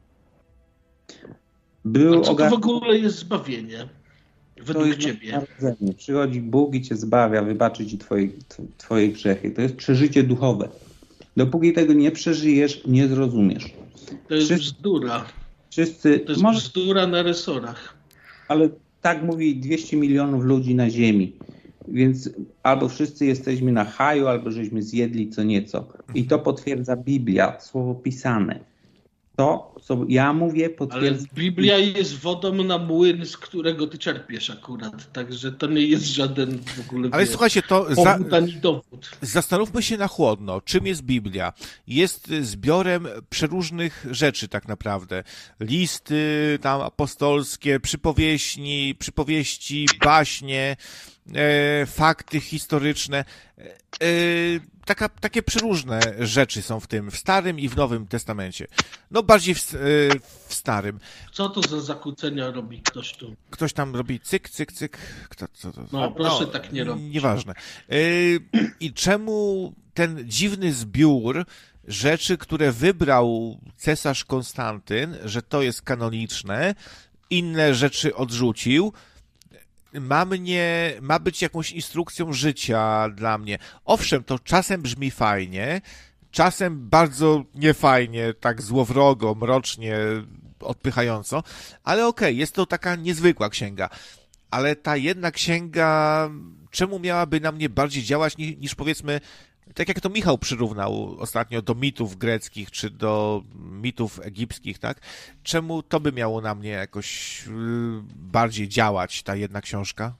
Speaker 3: Był
Speaker 1: A co to
Speaker 3: ogar-
Speaker 1: w ogóle jest zbawienie?
Speaker 3: To
Speaker 1: Według
Speaker 3: jest
Speaker 1: ciebie.
Speaker 3: narodzenie. Przychodzi Bóg i cię zbawia, wybaczy ci twoje, twoje grzechy. To jest przeżycie duchowe. Dopóki tego nie przeżyjesz, nie zrozumiesz.
Speaker 1: To jest
Speaker 3: Wszyscy,
Speaker 1: bzdura.
Speaker 3: wszyscy
Speaker 1: To jest
Speaker 3: może,
Speaker 1: bzdura na resorach.
Speaker 3: ale tak mówi dwieście milionów ludzi na ziemi. Więc albo wszyscy jesteśmy na haju, albo żeśmy zjedli co nieco. I to potwierdza Biblia, słowo pisane. To, co ja mówię,
Speaker 1: Ale
Speaker 3: potwierdza...
Speaker 1: Biblia jest wodą na młyn, z którego ty czerpiesz akurat. Także to nie jest żaden w ogóle
Speaker 2: Ale
Speaker 1: wie,
Speaker 2: słuchajcie, to za,
Speaker 1: powód ani dowód.
Speaker 2: zastanówmy się na chłodno, czym jest Biblia. Jest zbiorem przeróżnych rzeczy tak naprawdę. Listy tam apostolskie, przypowieści, przypowieści, baśnie, e, fakty historyczne. E, taka, takie przeróżne rzeczy są w tym, w Starym i w Nowym Testamencie. No bardziej w, e, w Starym.
Speaker 1: Co to za zakłócenia robi ktoś tu?
Speaker 2: Ktoś tam robi cyk, cyk, cyk. Kto, co to?
Speaker 1: No, proszę tak nie robić.
Speaker 2: Nieważne. Yy, I czemu ten dziwny zbiór rzeczy, które wybrał cesarz Konstantyn, że to jest kanoniczne, inne rzeczy odrzucił, ma mnie, ma być jakąś instrukcją życia dla mnie. Owszem, to czasem brzmi fajnie, czasem bardzo niefajnie, tak złowrogo, mrocznie, odpychająco, ale okej, okay, jest to taka niezwykła księga. Ale ta jedna księga, czemu miałaby na mnie bardziej działać niż, niż powiedzmy, tak jak to Michał przyrównał ostatnio do mitów greckich, czy do mitów egipskich, tak? Czemu to by miało na mnie jakoś yy, bardziej działać, ta jedna książka?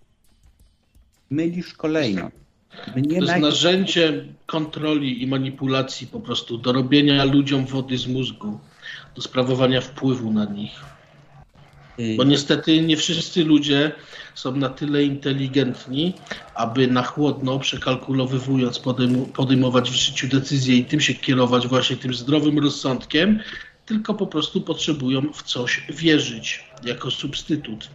Speaker 3: Mylisz kolejno. Mnie
Speaker 1: To jest
Speaker 3: naj...
Speaker 1: narzędzie kontroli i manipulacji po prostu, do robienia ludziom wody z mózgu, do sprawowania wpływu na nich. Bo niestety nie wszyscy ludzie są na tyle inteligentni, aby na chłodno, przekalkulowywując, podejm- podejmować w życiu decyzje i tym się kierować właśnie tym zdrowym rozsądkiem, tylko po prostu potrzebują w coś wierzyć jako substytut.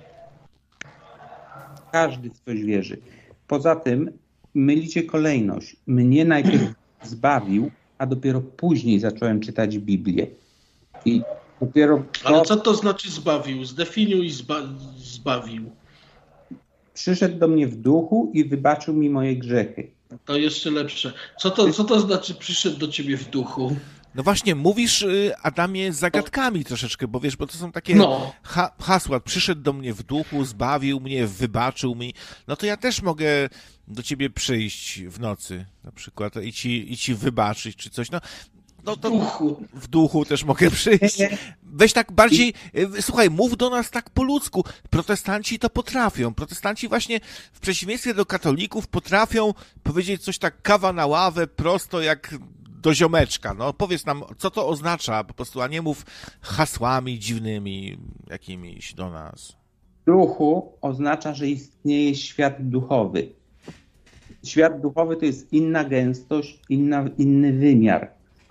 Speaker 3: Każdy w coś wierzy. Poza tym mylicie kolejność. Mnie najpierw zbawił, a dopiero później zacząłem czytać Biblię. I dopiero to...
Speaker 1: Ale co to znaczy zbawił? Zdefiniuj zba- zbawił.
Speaker 3: Przyszedł do mnie w duchu i wybaczył mi moje grzechy.
Speaker 1: To jeszcze lepsze. Co to, co to znaczy przyszedł do ciebie w duchu?
Speaker 2: No właśnie, mówisz, Adamie, zagadkami troszeczkę, bo wiesz, bo to są takie
Speaker 1: No.
Speaker 2: ha- hasła. Przyszedł do mnie w duchu, zbawił mnie, wybaczył mi. No to ja też mogę do ciebie przyjść w nocy na przykład i ci, i ci wybaczyć czy coś. No, no to
Speaker 1: W duchu.
Speaker 2: w duchu też mogę przyjść. Weź tak bardziej, słuchaj, mów do nas tak po ludzku. Protestanci to potrafią. Protestanci właśnie w przeciwieństwie do katolików potrafią powiedzieć coś tak kawa na ławę, prosto jak do ziomeczka. No powiedz nam, co to oznacza po prostu, a nie mów hasłami dziwnymi jakimiś do nas.
Speaker 3: Duchu oznacza, że istnieje świat duchowy. Świat duchowy to jest inna gęstość, inna, inny wymiar.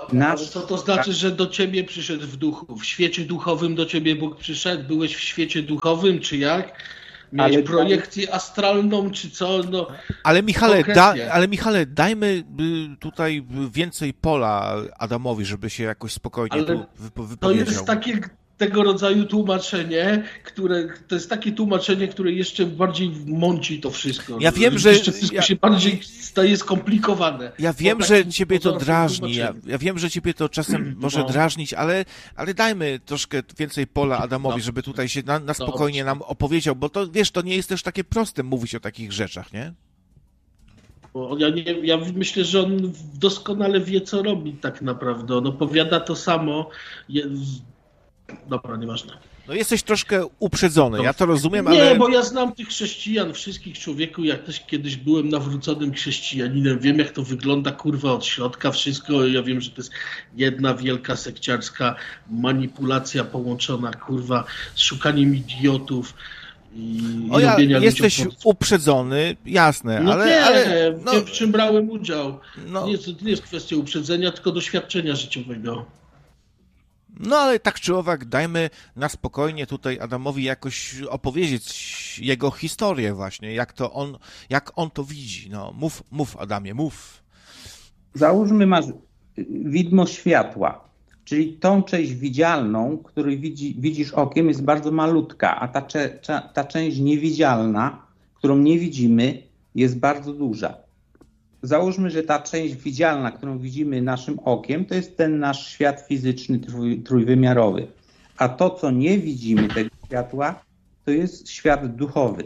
Speaker 3: nasz...
Speaker 1: Co to znaczy, że do ciebie przyszedł w duchu? W świecie duchowym do ciebie Bóg przyszedł? Byłeś w świecie duchowym, czy jak? Miałeś ale projekcję tam... astralną, czy co? No,
Speaker 2: ale, Michale, da, ale Michale, dajmy tutaj więcej pola Adamowi, żeby się jakoś spokojnie ale tu wypowiedział.
Speaker 1: To jest takie tego rodzaju tłumaczenie, które to jest takie tłumaczenie, które jeszcze bardziej mąci to wszystko.
Speaker 2: Ja wiem, że
Speaker 1: jeszcze wszystko ja, się bardziej staje skomplikowane.
Speaker 2: Ja wiem, że ciebie to drażni. Ja, ja wiem, że ciebie to czasem może no. drażnić, ale, ale dajmy troszkę więcej pola Adamowi, no. żeby tutaj się na, na spokojnie nam opowiedział, bo to wiesz, to nie jest też takie proste mówić o takich rzeczach, nie?
Speaker 1: Bo ja, nie, ja myślę, że on doskonale wie, co robi tak naprawdę. On opowiada to samo. Jest... Dobra, nieważne.
Speaker 2: No jesteś troszkę uprzedzony, no. ja to rozumiem,
Speaker 1: nie,
Speaker 2: ale...
Speaker 1: Nie, bo ja znam tych chrześcijan, wszystkich człowieku, jak też kiedyś byłem nawróconym chrześcijaninem, wiem jak to wygląda, kurwa, od środka wszystko, ja wiem, że to jest jedna wielka sekciarska manipulacja połączona, kurwa, z szukaniem idiotów i,
Speaker 2: o
Speaker 1: i
Speaker 2: ja,
Speaker 1: robienia
Speaker 2: jesteś
Speaker 1: ludziom...
Speaker 2: uprzedzony, jasne,
Speaker 1: no
Speaker 2: ale...
Speaker 1: nie,
Speaker 2: ale
Speaker 1: no, wiem, w czym brałem udział.
Speaker 2: No.
Speaker 1: Nie, to nie jest kwestia uprzedzenia, tylko doświadczenia życiowego.
Speaker 2: No ale tak czy owak, dajmy na spokojnie tutaj Adamowi jakoś opowiedzieć jego historię właśnie, jak to on, jak on to widzi. No, mów, mów Adamie, mów.
Speaker 3: Załóżmy, masz widmo światła, czyli tą część widzialną, którą widzi, widzisz okiem, jest bardzo malutka, a ta, cze, ta część niewidzialna, którą nie widzimy, jest bardzo duża. Załóżmy, że ta część widzialna, którą widzimy naszym okiem, to jest ten nasz świat fizyczny trój, trójwymiarowy. A to, co nie widzimy tego światła, to jest świat duchowy.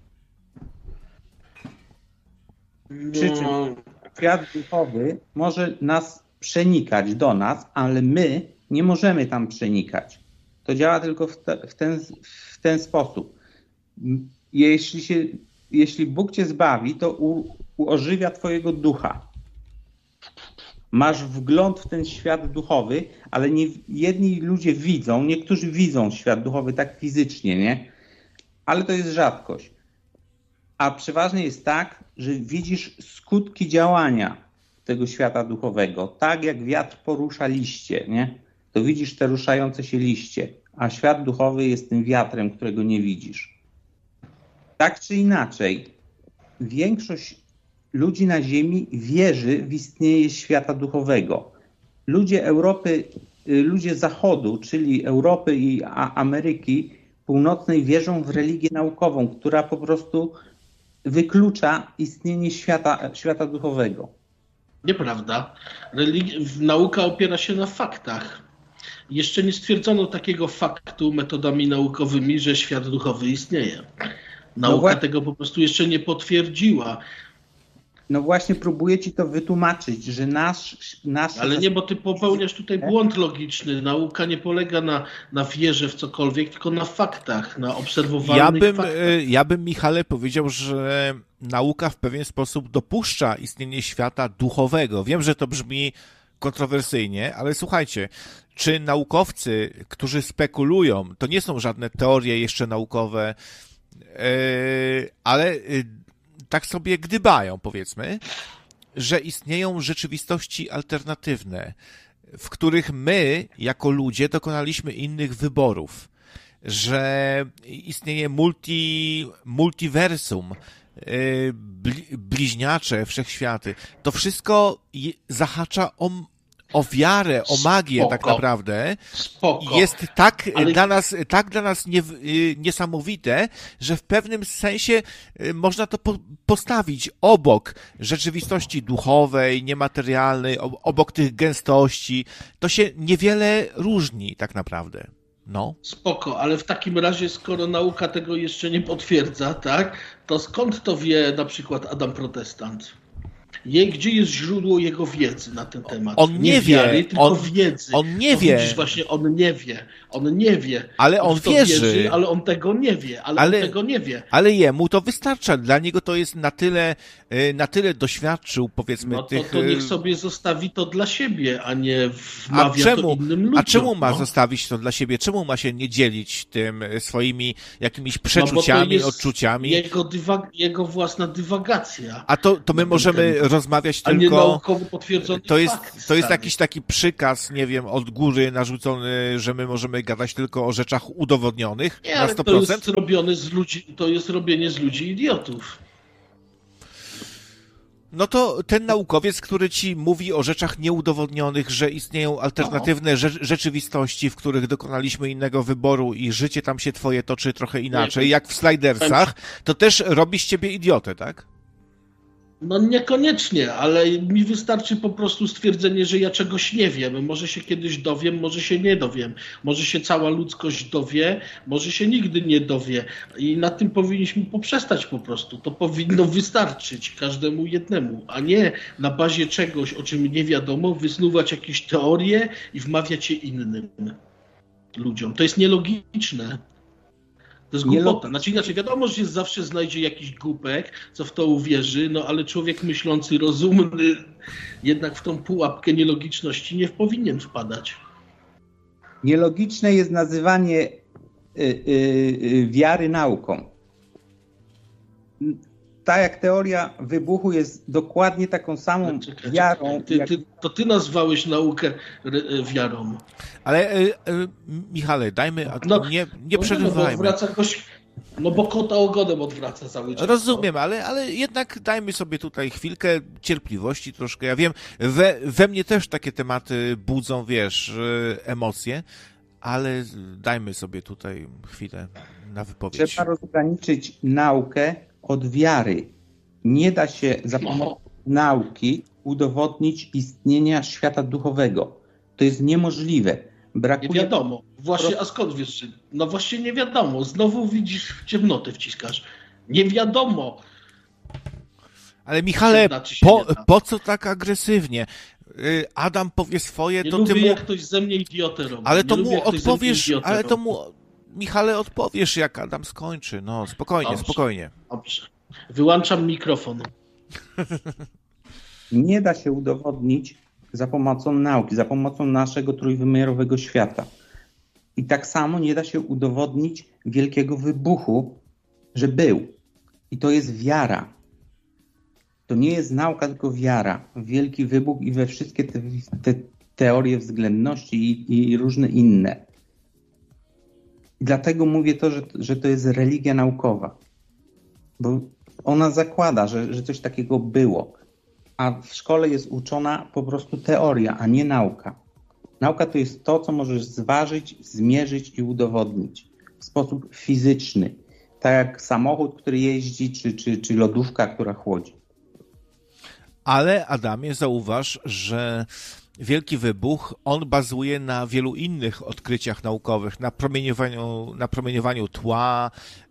Speaker 3: Przy czym świat duchowy może nas przenikać do nas, ale my nie możemy tam przenikać. To działa tylko w, te, w, ten, w ten sposób. Jeśli, się, jeśli Bóg cię zbawi, to u, uożywia twojego ducha. Masz wgląd w ten świat duchowy, ale nie jedni ludzie widzą, niektórzy widzą świat duchowy tak fizycznie, nie? Ale to jest rzadkość. A przeważnie jest tak, że widzisz skutki działania tego świata duchowego. Tak jak wiatr porusza liście, nie? To widzisz te ruszające się liście, a świat duchowy jest tym wiatrem, którego nie widzisz. Tak czy inaczej, większość ludzi na Ziemi wierzy w istnienie świata duchowego. Ludzie Europy, ludzie Zachodu, czyli Europy i Ameryki Północnej wierzą w religię naukową, która po prostu wyklucza istnienie świata, świata duchowego.
Speaker 1: Nieprawda. Religi- nauka opiera się na faktach. Jeszcze nie stwierdzono takiego faktu metodami naukowymi, że świat duchowy istnieje. Nauka no tego po prostu jeszcze nie potwierdziła.
Speaker 3: No właśnie próbuję ci to wytłumaczyć, że nasz... nasz
Speaker 1: Ale nie, bo ty popełniasz tutaj błąd logiczny. Nauka nie polega na, na wierze w cokolwiek, tylko na faktach, na obserwowalnych
Speaker 2: ja bym,
Speaker 1: faktach.
Speaker 2: Ja bym, Michale, powiedział, że nauka w pewien sposób dopuszcza istnienie świata duchowego. Wiem, że to brzmi kontrowersyjnie, ale słuchajcie, czy naukowcy, którzy spekulują, to nie są żadne teorie jeszcze naukowe, ale tak sobie gdybają, powiedzmy, że istnieją rzeczywistości alternatywne, w których my, jako ludzie, dokonaliśmy innych wyborów, że istnieje multi, multiversum, bliźniacze wszechświaty. To wszystko zahacza o o wiarę, o magię Spoko. tak naprawdę.
Speaker 1: Spoko.
Speaker 2: Jest tak Ale... dla nas, tak dla nas nie, niesamowite, że w pewnym sensie można to po, postawić obok rzeczywistości duchowej, niematerialnej, obok tych gęstości. To się niewiele różni tak naprawdę. No.
Speaker 1: Spoko, ale w takim razie, skoro nauka tego jeszcze nie potwierdza, tak, to skąd to wie na przykład Adam Protestant? Je, gdzie jest źródło jego wiedzy na ten temat?
Speaker 2: On nie, nie wie,
Speaker 1: wiary, tylko
Speaker 2: on,
Speaker 1: wiedzy.
Speaker 2: On nie
Speaker 1: no,
Speaker 2: wie.
Speaker 1: Widzisz, właśnie on nie wie. On nie wie.
Speaker 2: Ale on wierzy.
Speaker 1: Wierzy, ale on tego nie wie. Ale, ale on tego nie wie.
Speaker 2: Ale jemu to wystarcza. Dla niego to jest na tyle, na tyle doświadczył, powiedzmy,
Speaker 1: no to,
Speaker 2: tych...
Speaker 1: to niech sobie zostawi to dla siebie, a nie wmawia a czemu, to innym ludziom.
Speaker 2: A czemu ma
Speaker 1: no?
Speaker 2: zostawić to dla siebie? Czemu ma się nie dzielić tym swoimi jakimiś przeczuciami, no, odczuciami?
Speaker 1: Jego, dywag- jego własna dywagacja.
Speaker 2: A to, to my możemy temat. rozmawiać
Speaker 1: a
Speaker 2: tylko...
Speaker 1: nie naukowo potwierdzony
Speaker 2: to jest,
Speaker 1: fakt.
Speaker 2: to jest
Speaker 1: stary.
Speaker 2: jakiś taki przykaz, nie wiem, od góry narzucony, że my możemy gadać tylko o rzeczach udowodnionych
Speaker 1: Nie,
Speaker 2: na
Speaker 1: ale
Speaker 2: sto
Speaker 1: to
Speaker 2: procent?
Speaker 1: jest robione z ludzi, to jest robienie z ludzi idiotów.
Speaker 2: No to ten naukowiec, który ci mówi o rzeczach nieudowodnionych, że istnieją alternatywne rze- rzeczywistości, w których dokonaliśmy innego wyboru i życie tam się twoje toczy trochę inaczej,
Speaker 1: Nie,
Speaker 2: jak w Slidersach, to też robi z ciebie idiotę, tak?
Speaker 1: No niekoniecznie, ale mi wystarczy po prostu stwierdzenie, że ja czegoś nie wiem. Może się kiedyś dowiem, może się nie dowiem. Może się cała ludzkość dowie, może się nigdy nie dowie. I na tym powinniśmy poprzestać po prostu. To powinno wystarczyć każdemu jednemu, a nie na bazie czegoś, o czym nie wiadomo, wysnuwać jakieś teorie i wmawiać je innym ludziom. To jest nielogiczne. To jest głupota. Znaczy inaczej, wiadomo, że się zawsze znajdzie jakiś głupek, co w to uwierzy, no ale człowiek myślący, rozumny, jednak w tą pułapkę nielogiczności nie powinien wpadać.
Speaker 3: Nielogiczne jest nazywanie y, y, y, wiary nauką. Tak jak teoria wybuchu jest dokładnie taką samą
Speaker 1: No, czekaj,
Speaker 3: wiarą.
Speaker 1: czekaj. Ty,
Speaker 3: jak...
Speaker 1: ty, to ty nazwałeś naukę re, wiarą.
Speaker 2: Ale y, y, Michale, dajmy,
Speaker 1: No,
Speaker 2: nie, nie
Speaker 1: no,
Speaker 2: przerywajmy.
Speaker 1: No, odwraca goś, no bo kota ogonem odwraca cały czas.
Speaker 2: Rozumiem, ale, ale jednak dajmy sobie tutaj chwilkę cierpliwości troszkę. Ja wiem, we, we mnie też takie tematy budzą, wiesz, emocje, ale dajmy sobie tutaj chwilę na wypowiedź.
Speaker 3: Trzeba rozgraniczyć naukę od wiary. Nie da się za pomocą nauki udowodnić istnienia świata duchowego. To jest niemożliwe. Brakuje...
Speaker 1: Nie wiadomo. Właśnie, a skąd wiesz? No właśnie nie wiadomo. Znowu widzisz, w ciemnotę wciskasz. Nie wiadomo.
Speaker 2: Ale Michale,
Speaker 1: Znaczy się
Speaker 2: po,
Speaker 1: nie da.
Speaker 2: po co tak agresywnie? Adam powie swoje,
Speaker 1: Nie
Speaker 2: to
Speaker 1: lubię,
Speaker 2: ty mu...
Speaker 1: jak ktoś ze mnie idiotę robi.
Speaker 2: Ale
Speaker 1: Nie
Speaker 2: to
Speaker 1: lubię,
Speaker 2: mu
Speaker 1: jak ktoś ze mnie
Speaker 2: odpowiesz,
Speaker 1: idiotę
Speaker 2: ale to
Speaker 1: robi.
Speaker 2: mu, Michale, odpowiesz, jak Adam skończy. No, spokojnie,
Speaker 1: Dobrze.
Speaker 2: spokojnie.
Speaker 1: Dobrze. Wyłączam mikrofon.
Speaker 3: Nie da się udowodnić za pomocą nauki, za pomocą naszego trójwymiarowego świata. I tak samo nie da się udowodnić wielkiego wybuchu, że był. I to jest wiara. To nie jest nauka, tylko wiara. Wielki wybuch i we wszystkie te, te teorie względności i, i różne inne. I dlatego mówię to, że, że to jest religia naukowa. Bo ona zakłada, że, że coś takiego było. A w szkole jest uczona po prostu teoria, a nie nauka. Nauka to jest to, co możesz zważyć, zmierzyć i udowodnić w sposób fizyczny. Tak jak samochód, który jeździ, czy, czy, czy lodówka, która chłodzi.
Speaker 2: Ale Adamie, zauważ, że Wielki Wybuch, on bazuje na wielu innych odkryciach naukowych, na promieniowaniu, na promieniowaniu tła,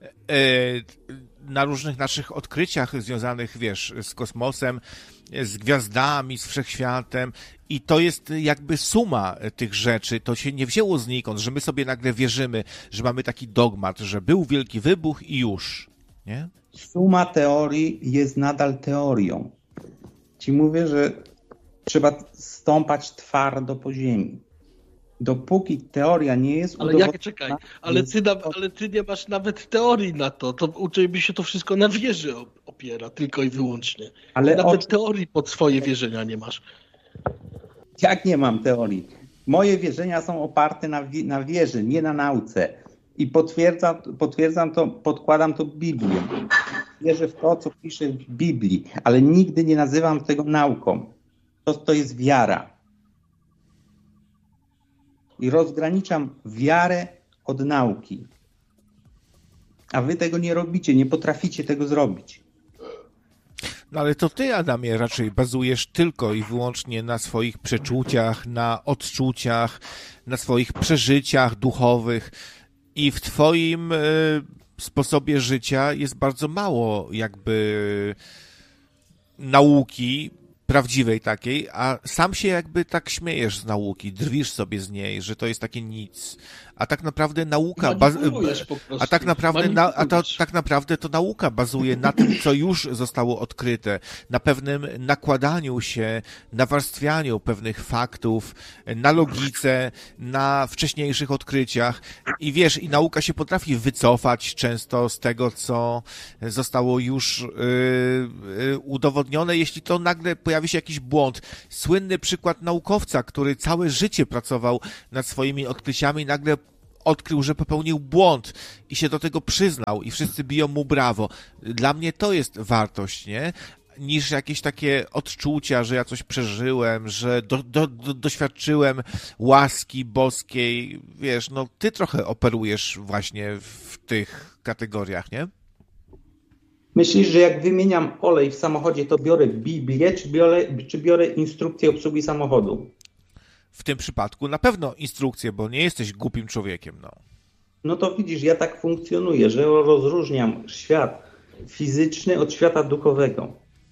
Speaker 2: na różnych naszych odkryciach związanych, wiesz, z kosmosem, z gwiazdami, z wszechświatem i to jest jakby suma tych rzeczy, to się nie wzięło znikąd, że my sobie nagle wierzymy, że mamy taki dogmat, że był Wielki Wybuch i już, nie?
Speaker 3: Suma teorii jest nadal teorią. Ci mówię, że trzeba stąpać twardo po ziemi. Dopóki teoria nie jest
Speaker 1: Ale jak, czekaj, ale ty, na, ale ty nie masz nawet teorii na to. To u ciebie się to wszystko na wierze opiera, tylko i wyłącznie.
Speaker 3: Ale
Speaker 1: nawet
Speaker 3: o...
Speaker 1: teorii pod swoje wierzenia nie masz.
Speaker 3: Jak nie mam teorii? Moje wierzenia są oparte na, wi- na wierze, nie na nauce. I potwierdzam, potwierdzam to, podkładam to Biblią. Wierzę w to, co pisze w Biblii, ale nigdy nie nazywam tego nauką. To, to jest wiara. I rozgraniczam wiarę od nauki. A wy tego nie robicie, nie potraficie tego zrobić.
Speaker 2: No ale to ty, Adamie, raczej bazujesz tylko i wyłącznie na swoich przeczuciach, na odczuciach, na swoich przeżyciach duchowych i w twoim y, sposobie życia jest bardzo mało jakby nauki, prawdziwej takiej, a sam się jakby tak śmiejesz z nauki, drwisz sobie z niej, że to jest takie nic. a tak naprawdę nauka...
Speaker 1: Manipulujesz po prostu.
Speaker 2: A tak naprawdę, na, a to, tak naprawdę to nauka bazuje na tym, co już zostało odkryte, na pewnym nakładaniu się, nawarstwianiu pewnych faktów, na logice, na wcześniejszych odkryciach i wiesz, i nauka się potrafi wycofać często z tego, co zostało już yy, yy, udowodnione, jeśli to nagle pojawi się jakiś błąd. Słynny przykład naukowca, który całe życie pracował nad swoimi odkryciami, nagle odkrył, że popełnił błąd i się do tego przyznał i wszyscy biją mu brawo. Dla mnie to jest wartość, nie? Niż jakieś takie odczucia, że ja coś przeżyłem, że do, do, do, doświadczyłem łaski boskiej. Wiesz, no ty trochę operujesz właśnie w tych kategoriach, nie?
Speaker 3: Myślisz, że jak wymieniam olej w samochodzie, to biorę Biblię, czy biorę, czy biorę instrukcję obsługi samochodu?
Speaker 2: W tym przypadku na pewno instrukcję, bo nie jesteś głupim człowiekiem, no.
Speaker 3: No to widzisz, ja tak funkcjonuję, że rozróżniam świat fizyczny od świata duchowego.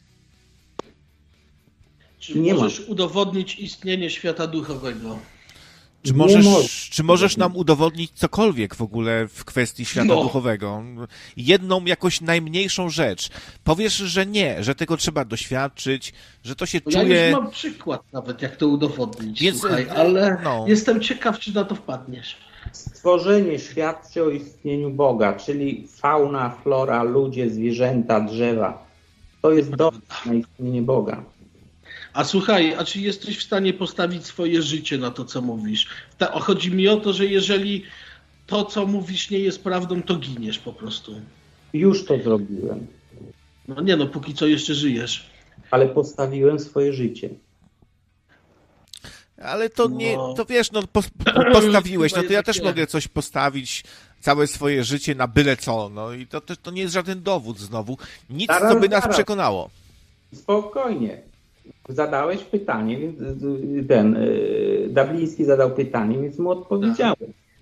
Speaker 1: Czy
Speaker 3: nie
Speaker 1: możesz
Speaker 3: ma.
Speaker 1: udowodnić istnienie świata duchowego?
Speaker 2: Czy możesz, czy możesz nam udowodnić cokolwiek w ogóle w kwestii świata
Speaker 1: No.
Speaker 2: duchowego? Jedną jakoś najmniejszą rzecz. Powiesz, że nie, że tego trzeba doświadczyć, że to się
Speaker 1: Bo
Speaker 2: czuje...
Speaker 1: Ja już mam przykład nawet, jak to udowodnić,
Speaker 2: Więc,
Speaker 1: słuchaj, ale
Speaker 2: no.
Speaker 1: jestem ciekaw, czy na to wpadniesz.
Speaker 3: Stworzenie świadczy o istnieniu Boga, czyli fauna, flora, ludzie, zwierzęta, drzewa. To jest dowód na istnienie Boga.
Speaker 1: A słuchaj, a czy jesteś w stanie postawić swoje życie na to, co mówisz? Ta, chodzi mi o to, że jeżeli to, co mówisz, nie jest prawdą, to giniesz po prostu.
Speaker 3: Już to zrobiłem,
Speaker 1: No nie no, póki co jeszcze żyjesz.
Speaker 3: ale postawiłem swoje życie.
Speaker 2: Ale to nie,
Speaker 1: No.
Speaker 2: to wiesz, no pos, postawiłeś,
Speaker 1: Chyba
Speaker 2: no to ja
Speaker 1: jest
Speaker 2: też
Speaker 1: takie-
Speaker 2: mogę coś postawić, całe swoje życie na byle co, no i to, to, to nie jest żaden dowód znowu. Nic,
Speaker 3: Zaraz,
Speaker 2: co by nas
Speaker 3: zaraz.
Speaker 2: przekonało.
Speaker 3: Spokojnie. Zadałeś pytanie, więc ten y, Dabliński zadał pytanie, więc mu odpowiedziałem.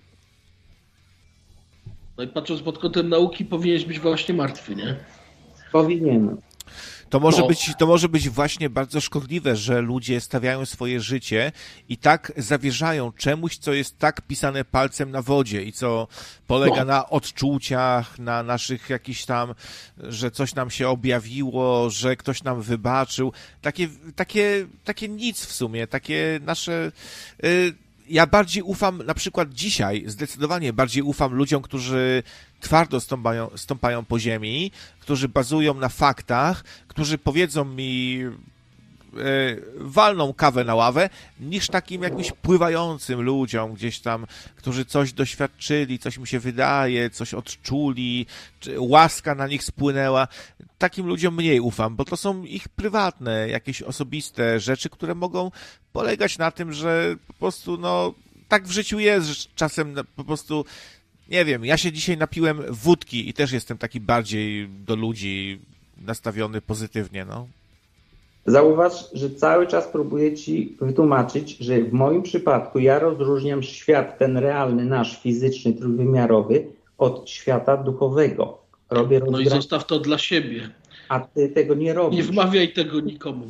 Speaker 1: No i patrząc pod kątem nauki, powinieneś być właśnie martwy, nie?
Speaker 3: Powinienem.
Speaker 2: To może,
Speaker 1: No.
Speaker 2: być, to może być właśnie bardzo szkodliwe, że ludzie stawiają swoje życie i tak zawierzają czemuś, co jest tak pisane palcem na wodzie i co polega
Speaker 1: No.
Speaker 2: na odczuciach, na naszych jakichś tam, że coś nam się objawiło, że ktoś nam wybaczył. Takie, takie, takie nic w sumie, takie nasze... Y, ja bardziej ufam, na przykład dzisiaj, zdecydowanie bardziej ufam ludziom, którzy twardo stąpają, stąpają po ziemi, którzy bazują na faktach, którzy powiedzą mi, e, walną kawę na ławę, niż takim jakimś pływającym ludziom gdzieś tam, którzy coś doświadczyli, coś mi się wydaje, coś odczuli, czy łaska na nich spłynęła. Takim ludziom mniej ufam, bo to są ich prywatne, jakieś osobiste rzeczy, które mogą polegać na tym, że po prostu, no, tak w życiu jest, że czasem po prostu, nie wiem, ja się dzisiaj napiłem wódki i też jestem taki bardziej do ludzi nastawiony pozytywnie, no.
Speaker 3: Zauważ, że cały czas próbuję ci wytłumaczyć, że w moim przypadku ja rozróżniam świat ten realny, nasz fizyczny, trójwymiarowy od świata duchowego. Robię
Speaker 1: No i
Speaker 3: rozgra-
Speaker 1: zostaw to dla siebie.
Speaker 3: a ty tego nie robisz.
Speaker 1: Nie wmawiaj tego nikomu.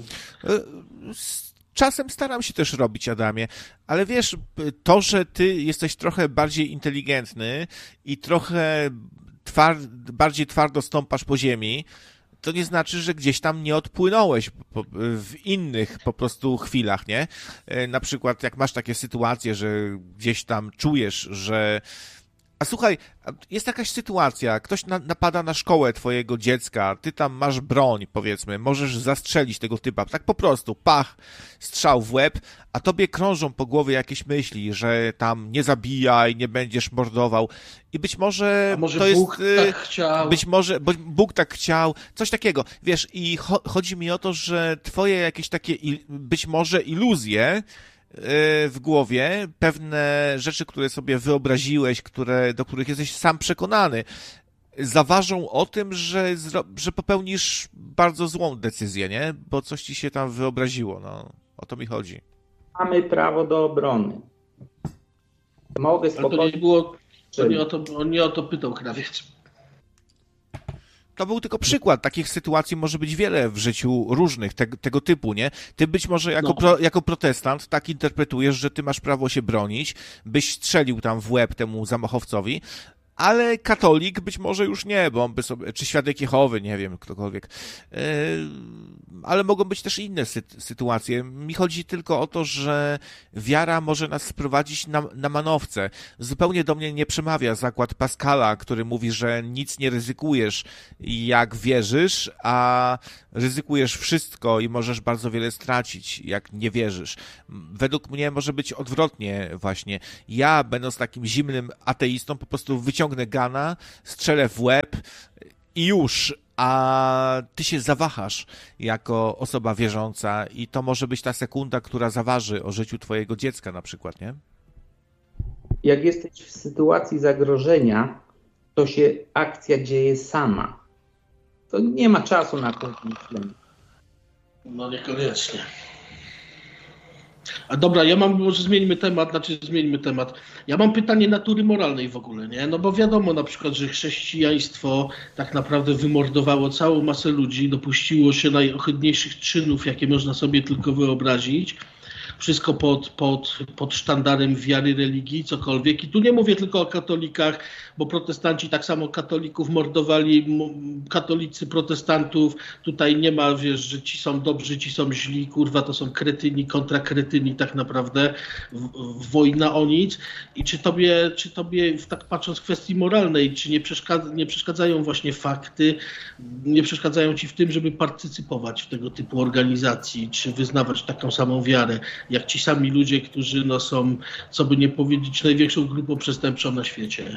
Speaker 2: Z czasem staram się też robić, Adamie, ale wiesz, to, że ty jesteś trochę bardziej inteligentny i trochę twar- bardziej twardo stąpasz po ziemi, to nie znaczy, że gdzieś tam nie odpłynąłeś po, w innych po prostu chwilach, nie? Na przykład jak masz takie sytuacje, że gdzieś tam czujesz, że... A słuchaj, jest jakaś sytuacja, ktoś na, napada na szkołę twojego dziecka, ty tam masz broń, powiedzmy, możesz zastrzelić tego typa, tak po prostu, pach, strzał w łeb, a tobie krążą po głowie jakieś myśli, że tam nie zabijaj, nie będziesz mordował i być może,
Speaker 1: A może
Speaker 2: to
Speaker 1: Bóg
Speaker 2: jest...
Speaker 1: tak chciał?
Speaker 2: Być może, bo Bóg tak chciał, coś takiego, wiesz, i cho- chodzi mi o to, że twoje jakieś takie, il- być może iluzje, w głowie, pewne rzeczy, które sobie wyobraziłeś, które, do których jesteś sam przekonany, zaważą o tym, że, zro, że popełnisz bardzo złą decyzję, nie? Bo coś ci się tam wyobraziło, no. O to mi chodzi.
Speaker 3: Mamy prawo do obrony. Mogę
Speaker 1: Ale to nie
Speaker 3: spokojnie...
Speaker 1: było, to nie o to, on nie o to pytał krawiec.
Speaker 2: to był tylko przykład. Takich sytuacji może być wiele w życiu różnych, te, tego typu, nie? Ty być może jako,
Speaker 1: No.
Speaker 2: pro, jako protestant tak interpretujesz, że ty masz prawo się bronić, byś strzelił tam w łeb temu zamachowcowi, ale katolik być może już nie, bo on by sobie, czy świadek Jehowy, nie wiem, ktokolwiek. Yy, ale mogą być też inne sy- sytuacje. Mi chodzi tylko o to, że wiara może nas sprowadzić na, na manowce. Zupełnie do mnie nie przemawia zakład Pascala, który mówi, że nic nie ryzykujesz, jak wierzysz, a ryzykujesz wszystko i możesz bardzo wiele stracić, jak nie wierzysz. Według mnie może być odwrotnie właśnie. Ja, będąc takim zimnym ateistą, po prostu wyciągnę gana, strzelę w łeb i już, a ty się zawahasz jako osoba wierząca i to może być ta sekunda, która zaważy o życiu twojego dziecka na przykład, nie?
Speaker 3: Jak jesteś w sytuacji zagrożenia, to się akcja dzieje sama. To nie ma czasu na to myślenie.
Speaker 1: No niekoniecznie. A dobra, ja mam, może zmieńmy temat, znaczy zmieńmy temat. Ja mam pytanie natury moralnej w ogóle, nie? No bo wiadomo na przykład, że chrześcijaństwo tak naprawdę wymordowało całą masę ludzi, dopuściło się najohydniejszych czynów, jakie można sobie tylko wyobrazić. Wszystko pod, pod, pod sztandarem wiary, religii, cokolwiek. I tu nie mówię tylko o katolikach, bo protestanci tak samo katolików mordowali, katolicy protestantów. Tutaj nie ma, wiesz, że ci są dobrzy, ci są źli, kurwa, to są kretyni kontra kretyni tak naprawdę. W, wojna o nic. I czy tobie, czy tobie, tak patrząc w kwestii moralnej, czy nie, przeszkadza, nie przeszkadzają właśnie fakty, nie przeszkadzają ci w tym, żeby partycypować w tego typu organizacji, czy wyznawać taką samą wiarę, jak ci sami ludzie, którzy no, są, co by nie powiedzieć, największą grupą przestępczą na świecie.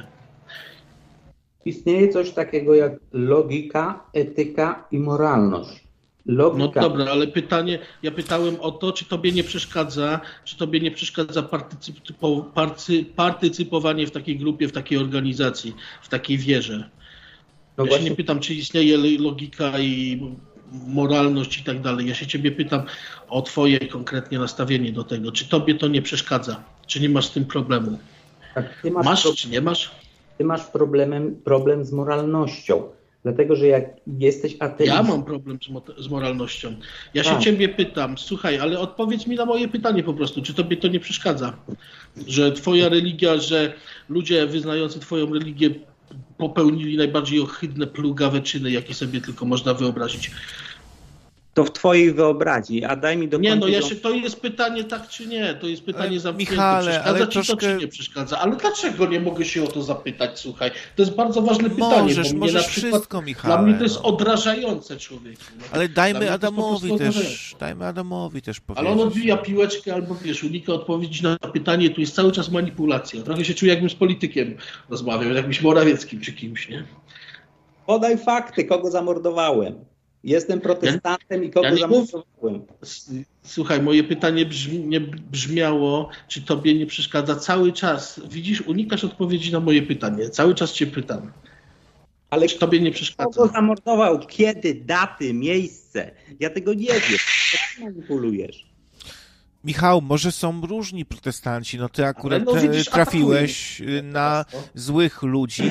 Speaker 3: Istnieje coś takiego jak logika, etyka i moralność. Logika...
Speaker 1: No dobra, ale pytanie, ja pytałem o to, czy tobie nie przeszkadza, czy tobie nie przeszkadza partycypo, party, partycypowanie w takiej grupie, w takiej organizacji, w takiej wierze.
Speaker 3: No
Speaker 1: ja
Speaker 3: właśnie...
Speaker 1: się nie pytam, czy istnieje logika i moralność i tak dalej. Ja się ciebie pytam o twoje konkretnie nastawienie do tego. Czy tobie to nie przeszkadza? Czy nie masz z tym problemu?
Speaker 3: Tak, ty masz,
Speaker 1: masz
Speaker 3: pro...
Speaker 1: czy nie masz?
Speaker 3: Ty masz problemem, problem z moralnością. Dlatego, że jak jesteś ateistą...
Speaker 1: Ja mam problem z, mo- z moralnością. Ja się
Speaker 3: tak.
Speaker 1: ciebie pytam, słuchaj, ale odpowiedz mi na moje pytanie po prostu. Czy tobie to nie przeszkadza? Że twoja religia, że ludzie wyznający twoją religię popełnili najbardziej ohydne, plugawe czyny, jakie sobie tylko można wyobrazić.
Speaker 3: To w twojej wyobraźni, a daj mi do
Speaker 1: Nie, no ja się, to jest pytanie tak czy nie, to jest pytanie ale, zamknięte.
Speaker 2: Michale,
Speaker 1: przeszkadza
Speaker 2: ale
Speaker 1: ci
Speaker 2: troszkę...
Speaker 1: to, czy nie przeszkadza? Ale dlaczego nie mogę się o to zapytać, słuchaj? To jest bardzo ważne pytanie,
Speaker 2: możesz,
Speaker 1: bo mnie
Speaker 2: możesz
Speaker 1: na przykład,
Speaker 2: wszystko, Michale,
Speaker 1: dla mnie to jest
Speaker 2: no.
Speaker 1: odrażające, człowieku. No,
Speaker 2: ale dajmy Adamowi też,
Speaker 1: odrażające.
Speaker 2: dajmy Adamowi też powiedzieć.
Speaker 1: Ale on odbija piłeczkę albo, wiesz, unika odpowiedzi na pytanie, tu jest cały czas manipulacja. Trochę się czuję, jakbym z politykiem rozmawiał, jakimś Morawieckim czy kimś, nie?
Speaker 3: Podaj fakty, kogo zamordowałem. Jestem protestantem ja, i kogo ja zamordowałem.
Speaker 1: Słuchaj, moje pytanie brzmi, nie brzmiało, czy tobie nie przeszkadza cały czas. Widzisz, unikasz odpowiedzi na moje pytanie. Cały czas cię pytam. Ale czy tobie nie przeszkadza?
Speaker 3: Kogo zamordował? Kiedy? Daty? Miejsce? Ja tego nie wiem. Co manipulujesz?
Speaker 2: Michał, może są różni protestanci. No ty akurat
Speaker 1: no, widzisz,
Speaker 2: trafiłeś na złych ludzi,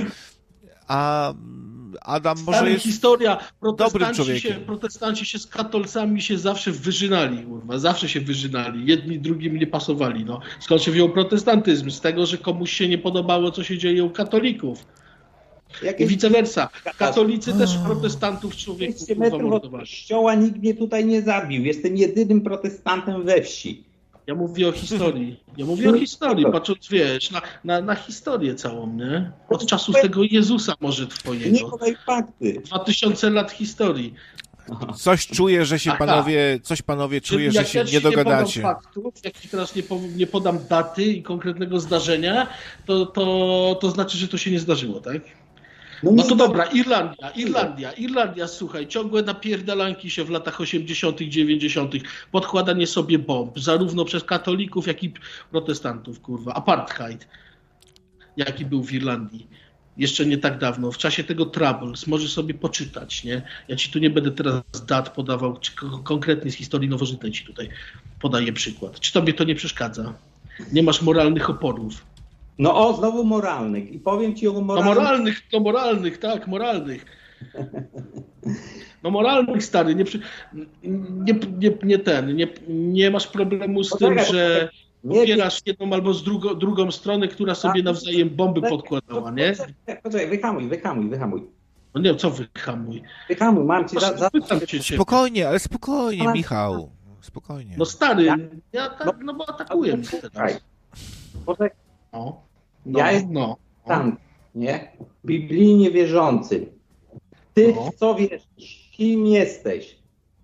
Speaker 2: a Adam może
Speaker 1: Stary,
Speaker 2: jest
Speaker 1: historia.
Speaker 2: dobrym człowiekiem.
Speaker 1: Się, protestanci się z katolcami się zawsze wyżynali, kurwa, zawsze się wyżynali. Jedni drugim nie pasowali. No. Skąd się wziął protestantyzm? Z tego, że komuś się nie podobało, co się dzieje u katolików. I vice versa. Katolicy oh. też protestantów człowieku
Speaker 3: mordowali. Kościoła nikt mnie tutaj nie zabił. Jestem jedynym protestantem we wsi.
Speaker 1: Ja mówię o historii. Ja mówię o historii, patrząc, wiesz, na, na, na historię całą, nie? Od czasów tego Jezusa może twojego.
Speaker 3: Nie podaj fakty.
Speaker 1: Dwa tysiące lat historii.
Speaker 2: Coś czuję, że się Aha. panowie, coś panowie czuję, że się nie dogadacie.
Speaker 1: Jak ja ci nie podam faktów, jak ci teraz nie, powiem, nie podam daty i konkretnego zdarzenia, to, to, to znaczy, że to się nie zdarzyło, tak? No, no to dobra, Irlandia, Irlandia, Irlandia, słuchaj, ciągłe napierdalanki się w latach osiemdziesiątych, dziewięćdziesiątych, podkładanie sobie bomb, zarówno przez katolików, jak i protestantów, kurwa, apartheid, jaki był w Irlandii. Jeszcze nie tak dawno, w czasie tego Troubles, możesz sobie poczytać, nie? Ja ci tu nie będę teraz dat podawał, czy konkretnie z historii nowożytnej ci tutaj podaję przykład. Czy tobie to nie przeszkadza? Nie masz moralnych oporów?
Speaker 3: No o, znowu moralnych. I powiem ci o moralnych.
Speaker 1: No moralnych, to moralnych, tak, moralnych. No moralnych, stary, nie, nie, nie, nie ten, nie, nie masz problemu z tym, że popierasz jedną albo z drugą, drugą stronę, która sobie nawzajem bomby podkładała, nie?
Speaker 3: Poczekaj, wyhamuj, wyhamuj, wyhamuj.
Speaker 1: No nie, co wyhamuj?
Speaker 3: Wyhamuj, mam ci za... za...
Speaker 2: Spokojnie, ale spokojnie, Michał. Spokojnie.
Speaker 1: No stary, ja tak, no bo atakuję mnie teraz.
Speaker 3: Poczekaj.
Speaker 1: No,
Speaker 3: no, ja jestem
Speaker 1: no,
Speaker 3: tam, nie? Biblijnie wierzący. Ty no. w co wierzysz? Kim jesteś?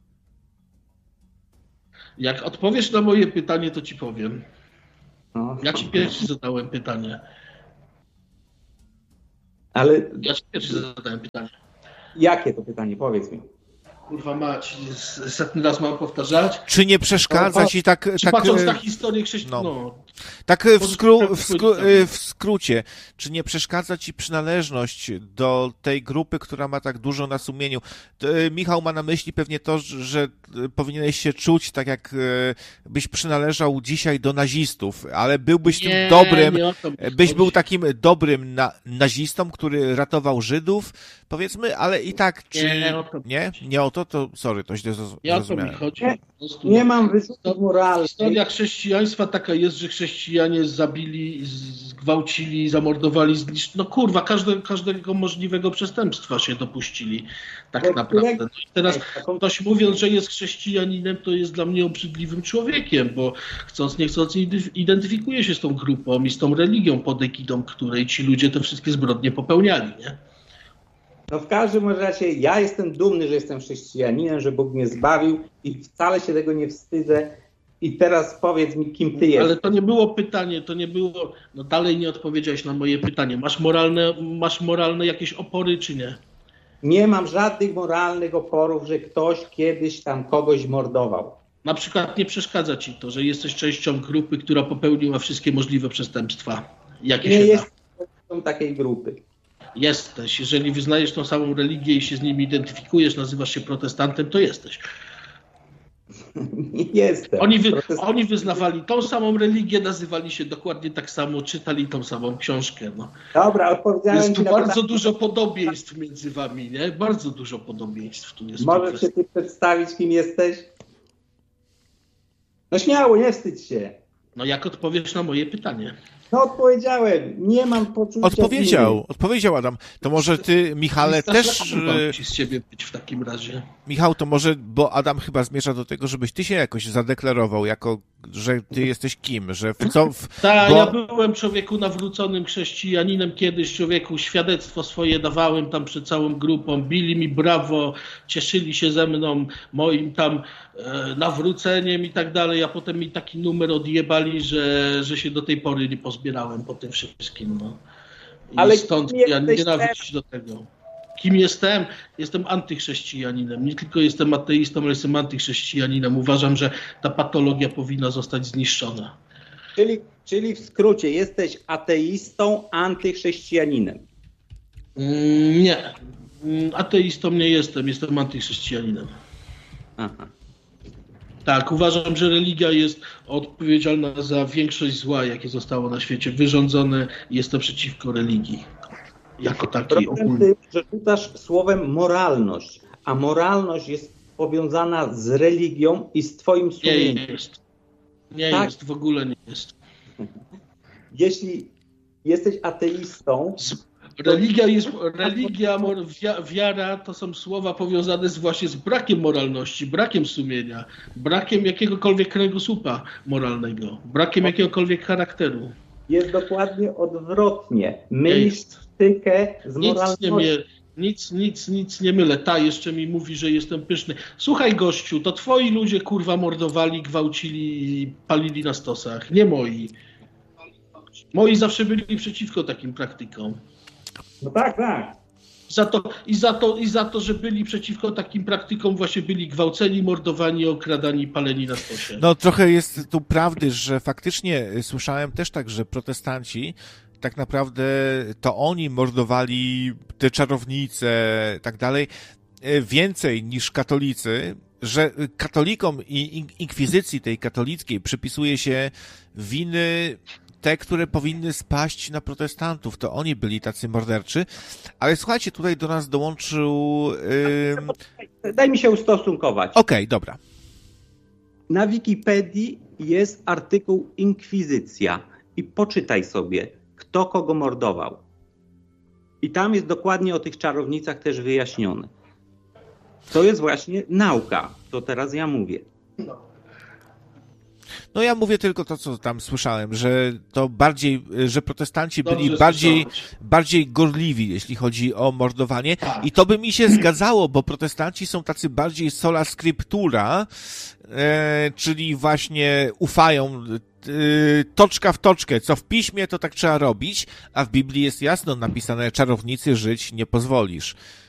Speaker 1: Jak odpowiesz na moje pytanie, to ci powiem.
Speaker 3: No.
Speaker 1: Ja ci pierwszy zadałem pytanie.
Speaker 3: Ale...
Speaker 1: Ja ci pierwszy zadałem pytanie.
Speaker 3: Jakie to pytanie? Powiedz mi.
Speaker 1: Kurwa mać, setny raz mam powtarzać.
Speaker 2: Czy nie przeszkadza no, ci tak...
Speaker 1: Czy
Speaker 2: tak
Speaker 1: patrząc na historię chrześcijan...
Speaker 2: No.
Speaker 1: No.
Speaker 2: Tak w, skró- w, skró- w skrócie, czy nie przeszkadza ci przynależność do tej grupy, która ma tak dużo na sumieniu? To, Michał ma na myśli pewnie to, że powinieneś się czuć tak, jak byś przynależał dzisiaj do nazistów, ale byłbyś
Speaker 1: nie,
Speaker 2: tym dobrym, byś był
Speaker 1: chodzi.
Speaker 2: takim dobrym na- nazistą, który ratował Żydów, powiedzmy, ale i tak, czy...
Speaker 1: Nie,
Speaker 2: nie? Nie o to, to sorry, to źle zrozumiałem.
Speaker 1: Nie, chodzi.
Speaker 3: Nie, nie mam wyrzutów moralnych.
Speaker 1: Historia chrześcijaństwa taka jest, że chrześcijanie zabili, zgwałcili, zamordowali, zniszczyli. No kurwa, każde, każdego możliwego przestępstwa się dopuścili. Tak no, naprawdę. No i teraz ktoś mówiąc, że jest chrześcijaninem, to jest dla mnie obrzydliwym człowiekiem, bo chcąc nie chcąc identyfikuje się z tą grupą i z tą religią, pod egidą której ci ludzie te wszystkie zbrodnie popełniali, nie?
Speaker 3: No w każdym razie ja jestem dumny, że jestem chrześcijaninem, że Bóg mnie zbawił i wcale się tego nie wstydzę. I teraz powiedz mi, kim ty jesteś.
Speaker 1: Ale to nie było pytanie, to nie było... No dalej nie odpowiedziałeś na moje pytanie. Masz moralne, masz moralne jakieś opory, czy nie?
Speaker 3: Nie mam żadnych moralnych oporów, że ktoś kiedyś tam kogoś mordował.
Speaker 1: Na przykład nie przeszkadza ci to, że jesteś częścią grupy, która popełniła wszystkie możliwe przestępstwa, jakie
Speaker 3: nie
Speaker 1: się da.
Speaker 3: jestem częścią takiej grupy.
Speaker 1: Jesteś. Jeżeli wyznajesz tą samą religię i się z nimi identyfikujesz, nazywasz się protestantem, to jesteś.
Speaker 3: Nie jestem.
Speaker 1: Oni, wy, oni wyznawali tą samą religię, nazywali się dokładnie tak samo, czytali tą samą książkę. No.
Speaker 3: Dobra, odpowiedziałem
Speaker 1: Jest tu
Speaker 3: ci
Speaker 1: bardzo
Speaker 3: pytanie.
Speaker 1: dużo podobieństw między wami, nie? Bardzo dużo podobieństw tu jest.
Speaker 3: Możesz się ty przedstawić, kim jesteś? No śmiało, nie wstydź się.
Speaker 1: No jak odpowiesz na moje pytanie?
Speaker 3: No odpowiedziałem, nie mam poczucia...
Speaker 2: Odpowiedział,
Speaker 3: winy.
Speaker 2: odpowiedział Adam. To może ty, Michale, też...
Speaker 1: Ci z ciebie być w takim razie.
Speaker 2: Michał, to może, bo Adam chyba zmierza do tego, żebyś ty się jakoś zadeklarował, jako, że ty jesteś kim, że w co... W...
Speaker 1: Tak,
Speaker 2: bo...
Speaker 1: ja byłem człowieku nawróconym chrześcijaninem kiedyś, człowieku, świadectwo swoje dawałem tam przed całą grupą, bili mi brawo, cieszyli się ze mną, moim tam e, nawróceniem i tak dalej, a potem mi taki numer odjebali, że, że się do tej pory nie pozbierałem po tym wszystkim. No. I
Speaker 3: ale
Speaker 1: stąd ja nienawiść do tego. Kim jestem? Jestem antychrześcijaninem. Nie tylko jestem ateistą, ale jestem antychrześcijaninem. Uważam, że ta patologia powinna zostać zniszczona.
Speaker 3: Czyli, czyli w skrócie, jesteś ateistą, antychrześcijaninem.
Speaker 1: Mm, nie. Ateistą nie jestem. Jestem antychrześcijaninem.
Speaker 3: Aha.
Speaker 1: Tak, uważam, że religia jest odpowiedzialna za większość zła, jakie zostało na świecie wyrządzone i jestem przeciwko religii. Jako takiej ogólnej.
Speaker 3: Ty, że rzucasz słowem moralność, a moralność jest powiązana z religią i z twoim sumieniem.
Speaker 1: Nie jest. Nie
Speaker 3: tak?
Speaker 1: jest, w ogóle nie jest.
Speaker 3: Jeśli jesteś ateistą...
Speaker 1: Religia, jest, religia wiara to są słowa powiązane z, właśnie z brakiem moralności, brakiem sumienia, brakiem jakiegokolwiek kręgosłupa moralnego, brakiem jakiegokolwiek charakteru.
Speaker 3: Jest dokładnie odwrotnie. Mylisz sztykę z moralnością.
Speaker 1: Nic nie, nic, nic, nic nie mylę. Ta jeszcze mi mówi, że jestem pyszny. Słuchaj gościu, to twoi ludzie kurwa mordowali, gwałcili i palili na stosach, nie moi. Moi zawsze byli przeciwko takim praktykom.
Speaker 3: No tak, tak.
Speaker 1: Za to, i, za to, I za to, że byli przeciwko takim praktykom, właśnie byli gwałceni, mordowani, okradani, paleni na stosie.
Speaker 2: No trochę jest tu prawdy, że faktycznie słyszałem też tak, że protestanci tak naprawdę to oni mordowali te czarownice i tak dalej więcej niż katolicy, że katolikom i inkwizycji tej katolickiej przypisuje się winy te, które powinny spaść na protestantów. To oni byli tacy morderczy. Ale słuchajcie, tutaj do nas dołączył... Yy...
Speaker 3: Daj mi się ustosunkować.
Speaker 2: Okej, okay, dobra.
Speaker 3: Na Wikipedii jest artykuł Inkwizycja i poczytaj sobie, kto kogo mordował. I tam jest dokładnie o tych czarownicach też wyjaśnione. To jest właśnie nauka, to teraz ja mówię.
Speaker 2: No ja mówię tylko to, co tam słyszałem, że to bardziej, że protestanci
Speaker 1: Dobrze
Speaker 2: byli bardziej,
Speaker 1: słyszałeś.
Speaker 2: bardziej gorliwi, jeśli chodzi o mordowanie. I to by mi się zgadzało, bo protestanci są tacy bardziej sola scriptura, e, czyli właśnie ufają e, toczka w toczkę, co w piśmie to tak trzeba robić, a w Biblii jest jasno napisane, czarownicy żyć nie pozwolisz.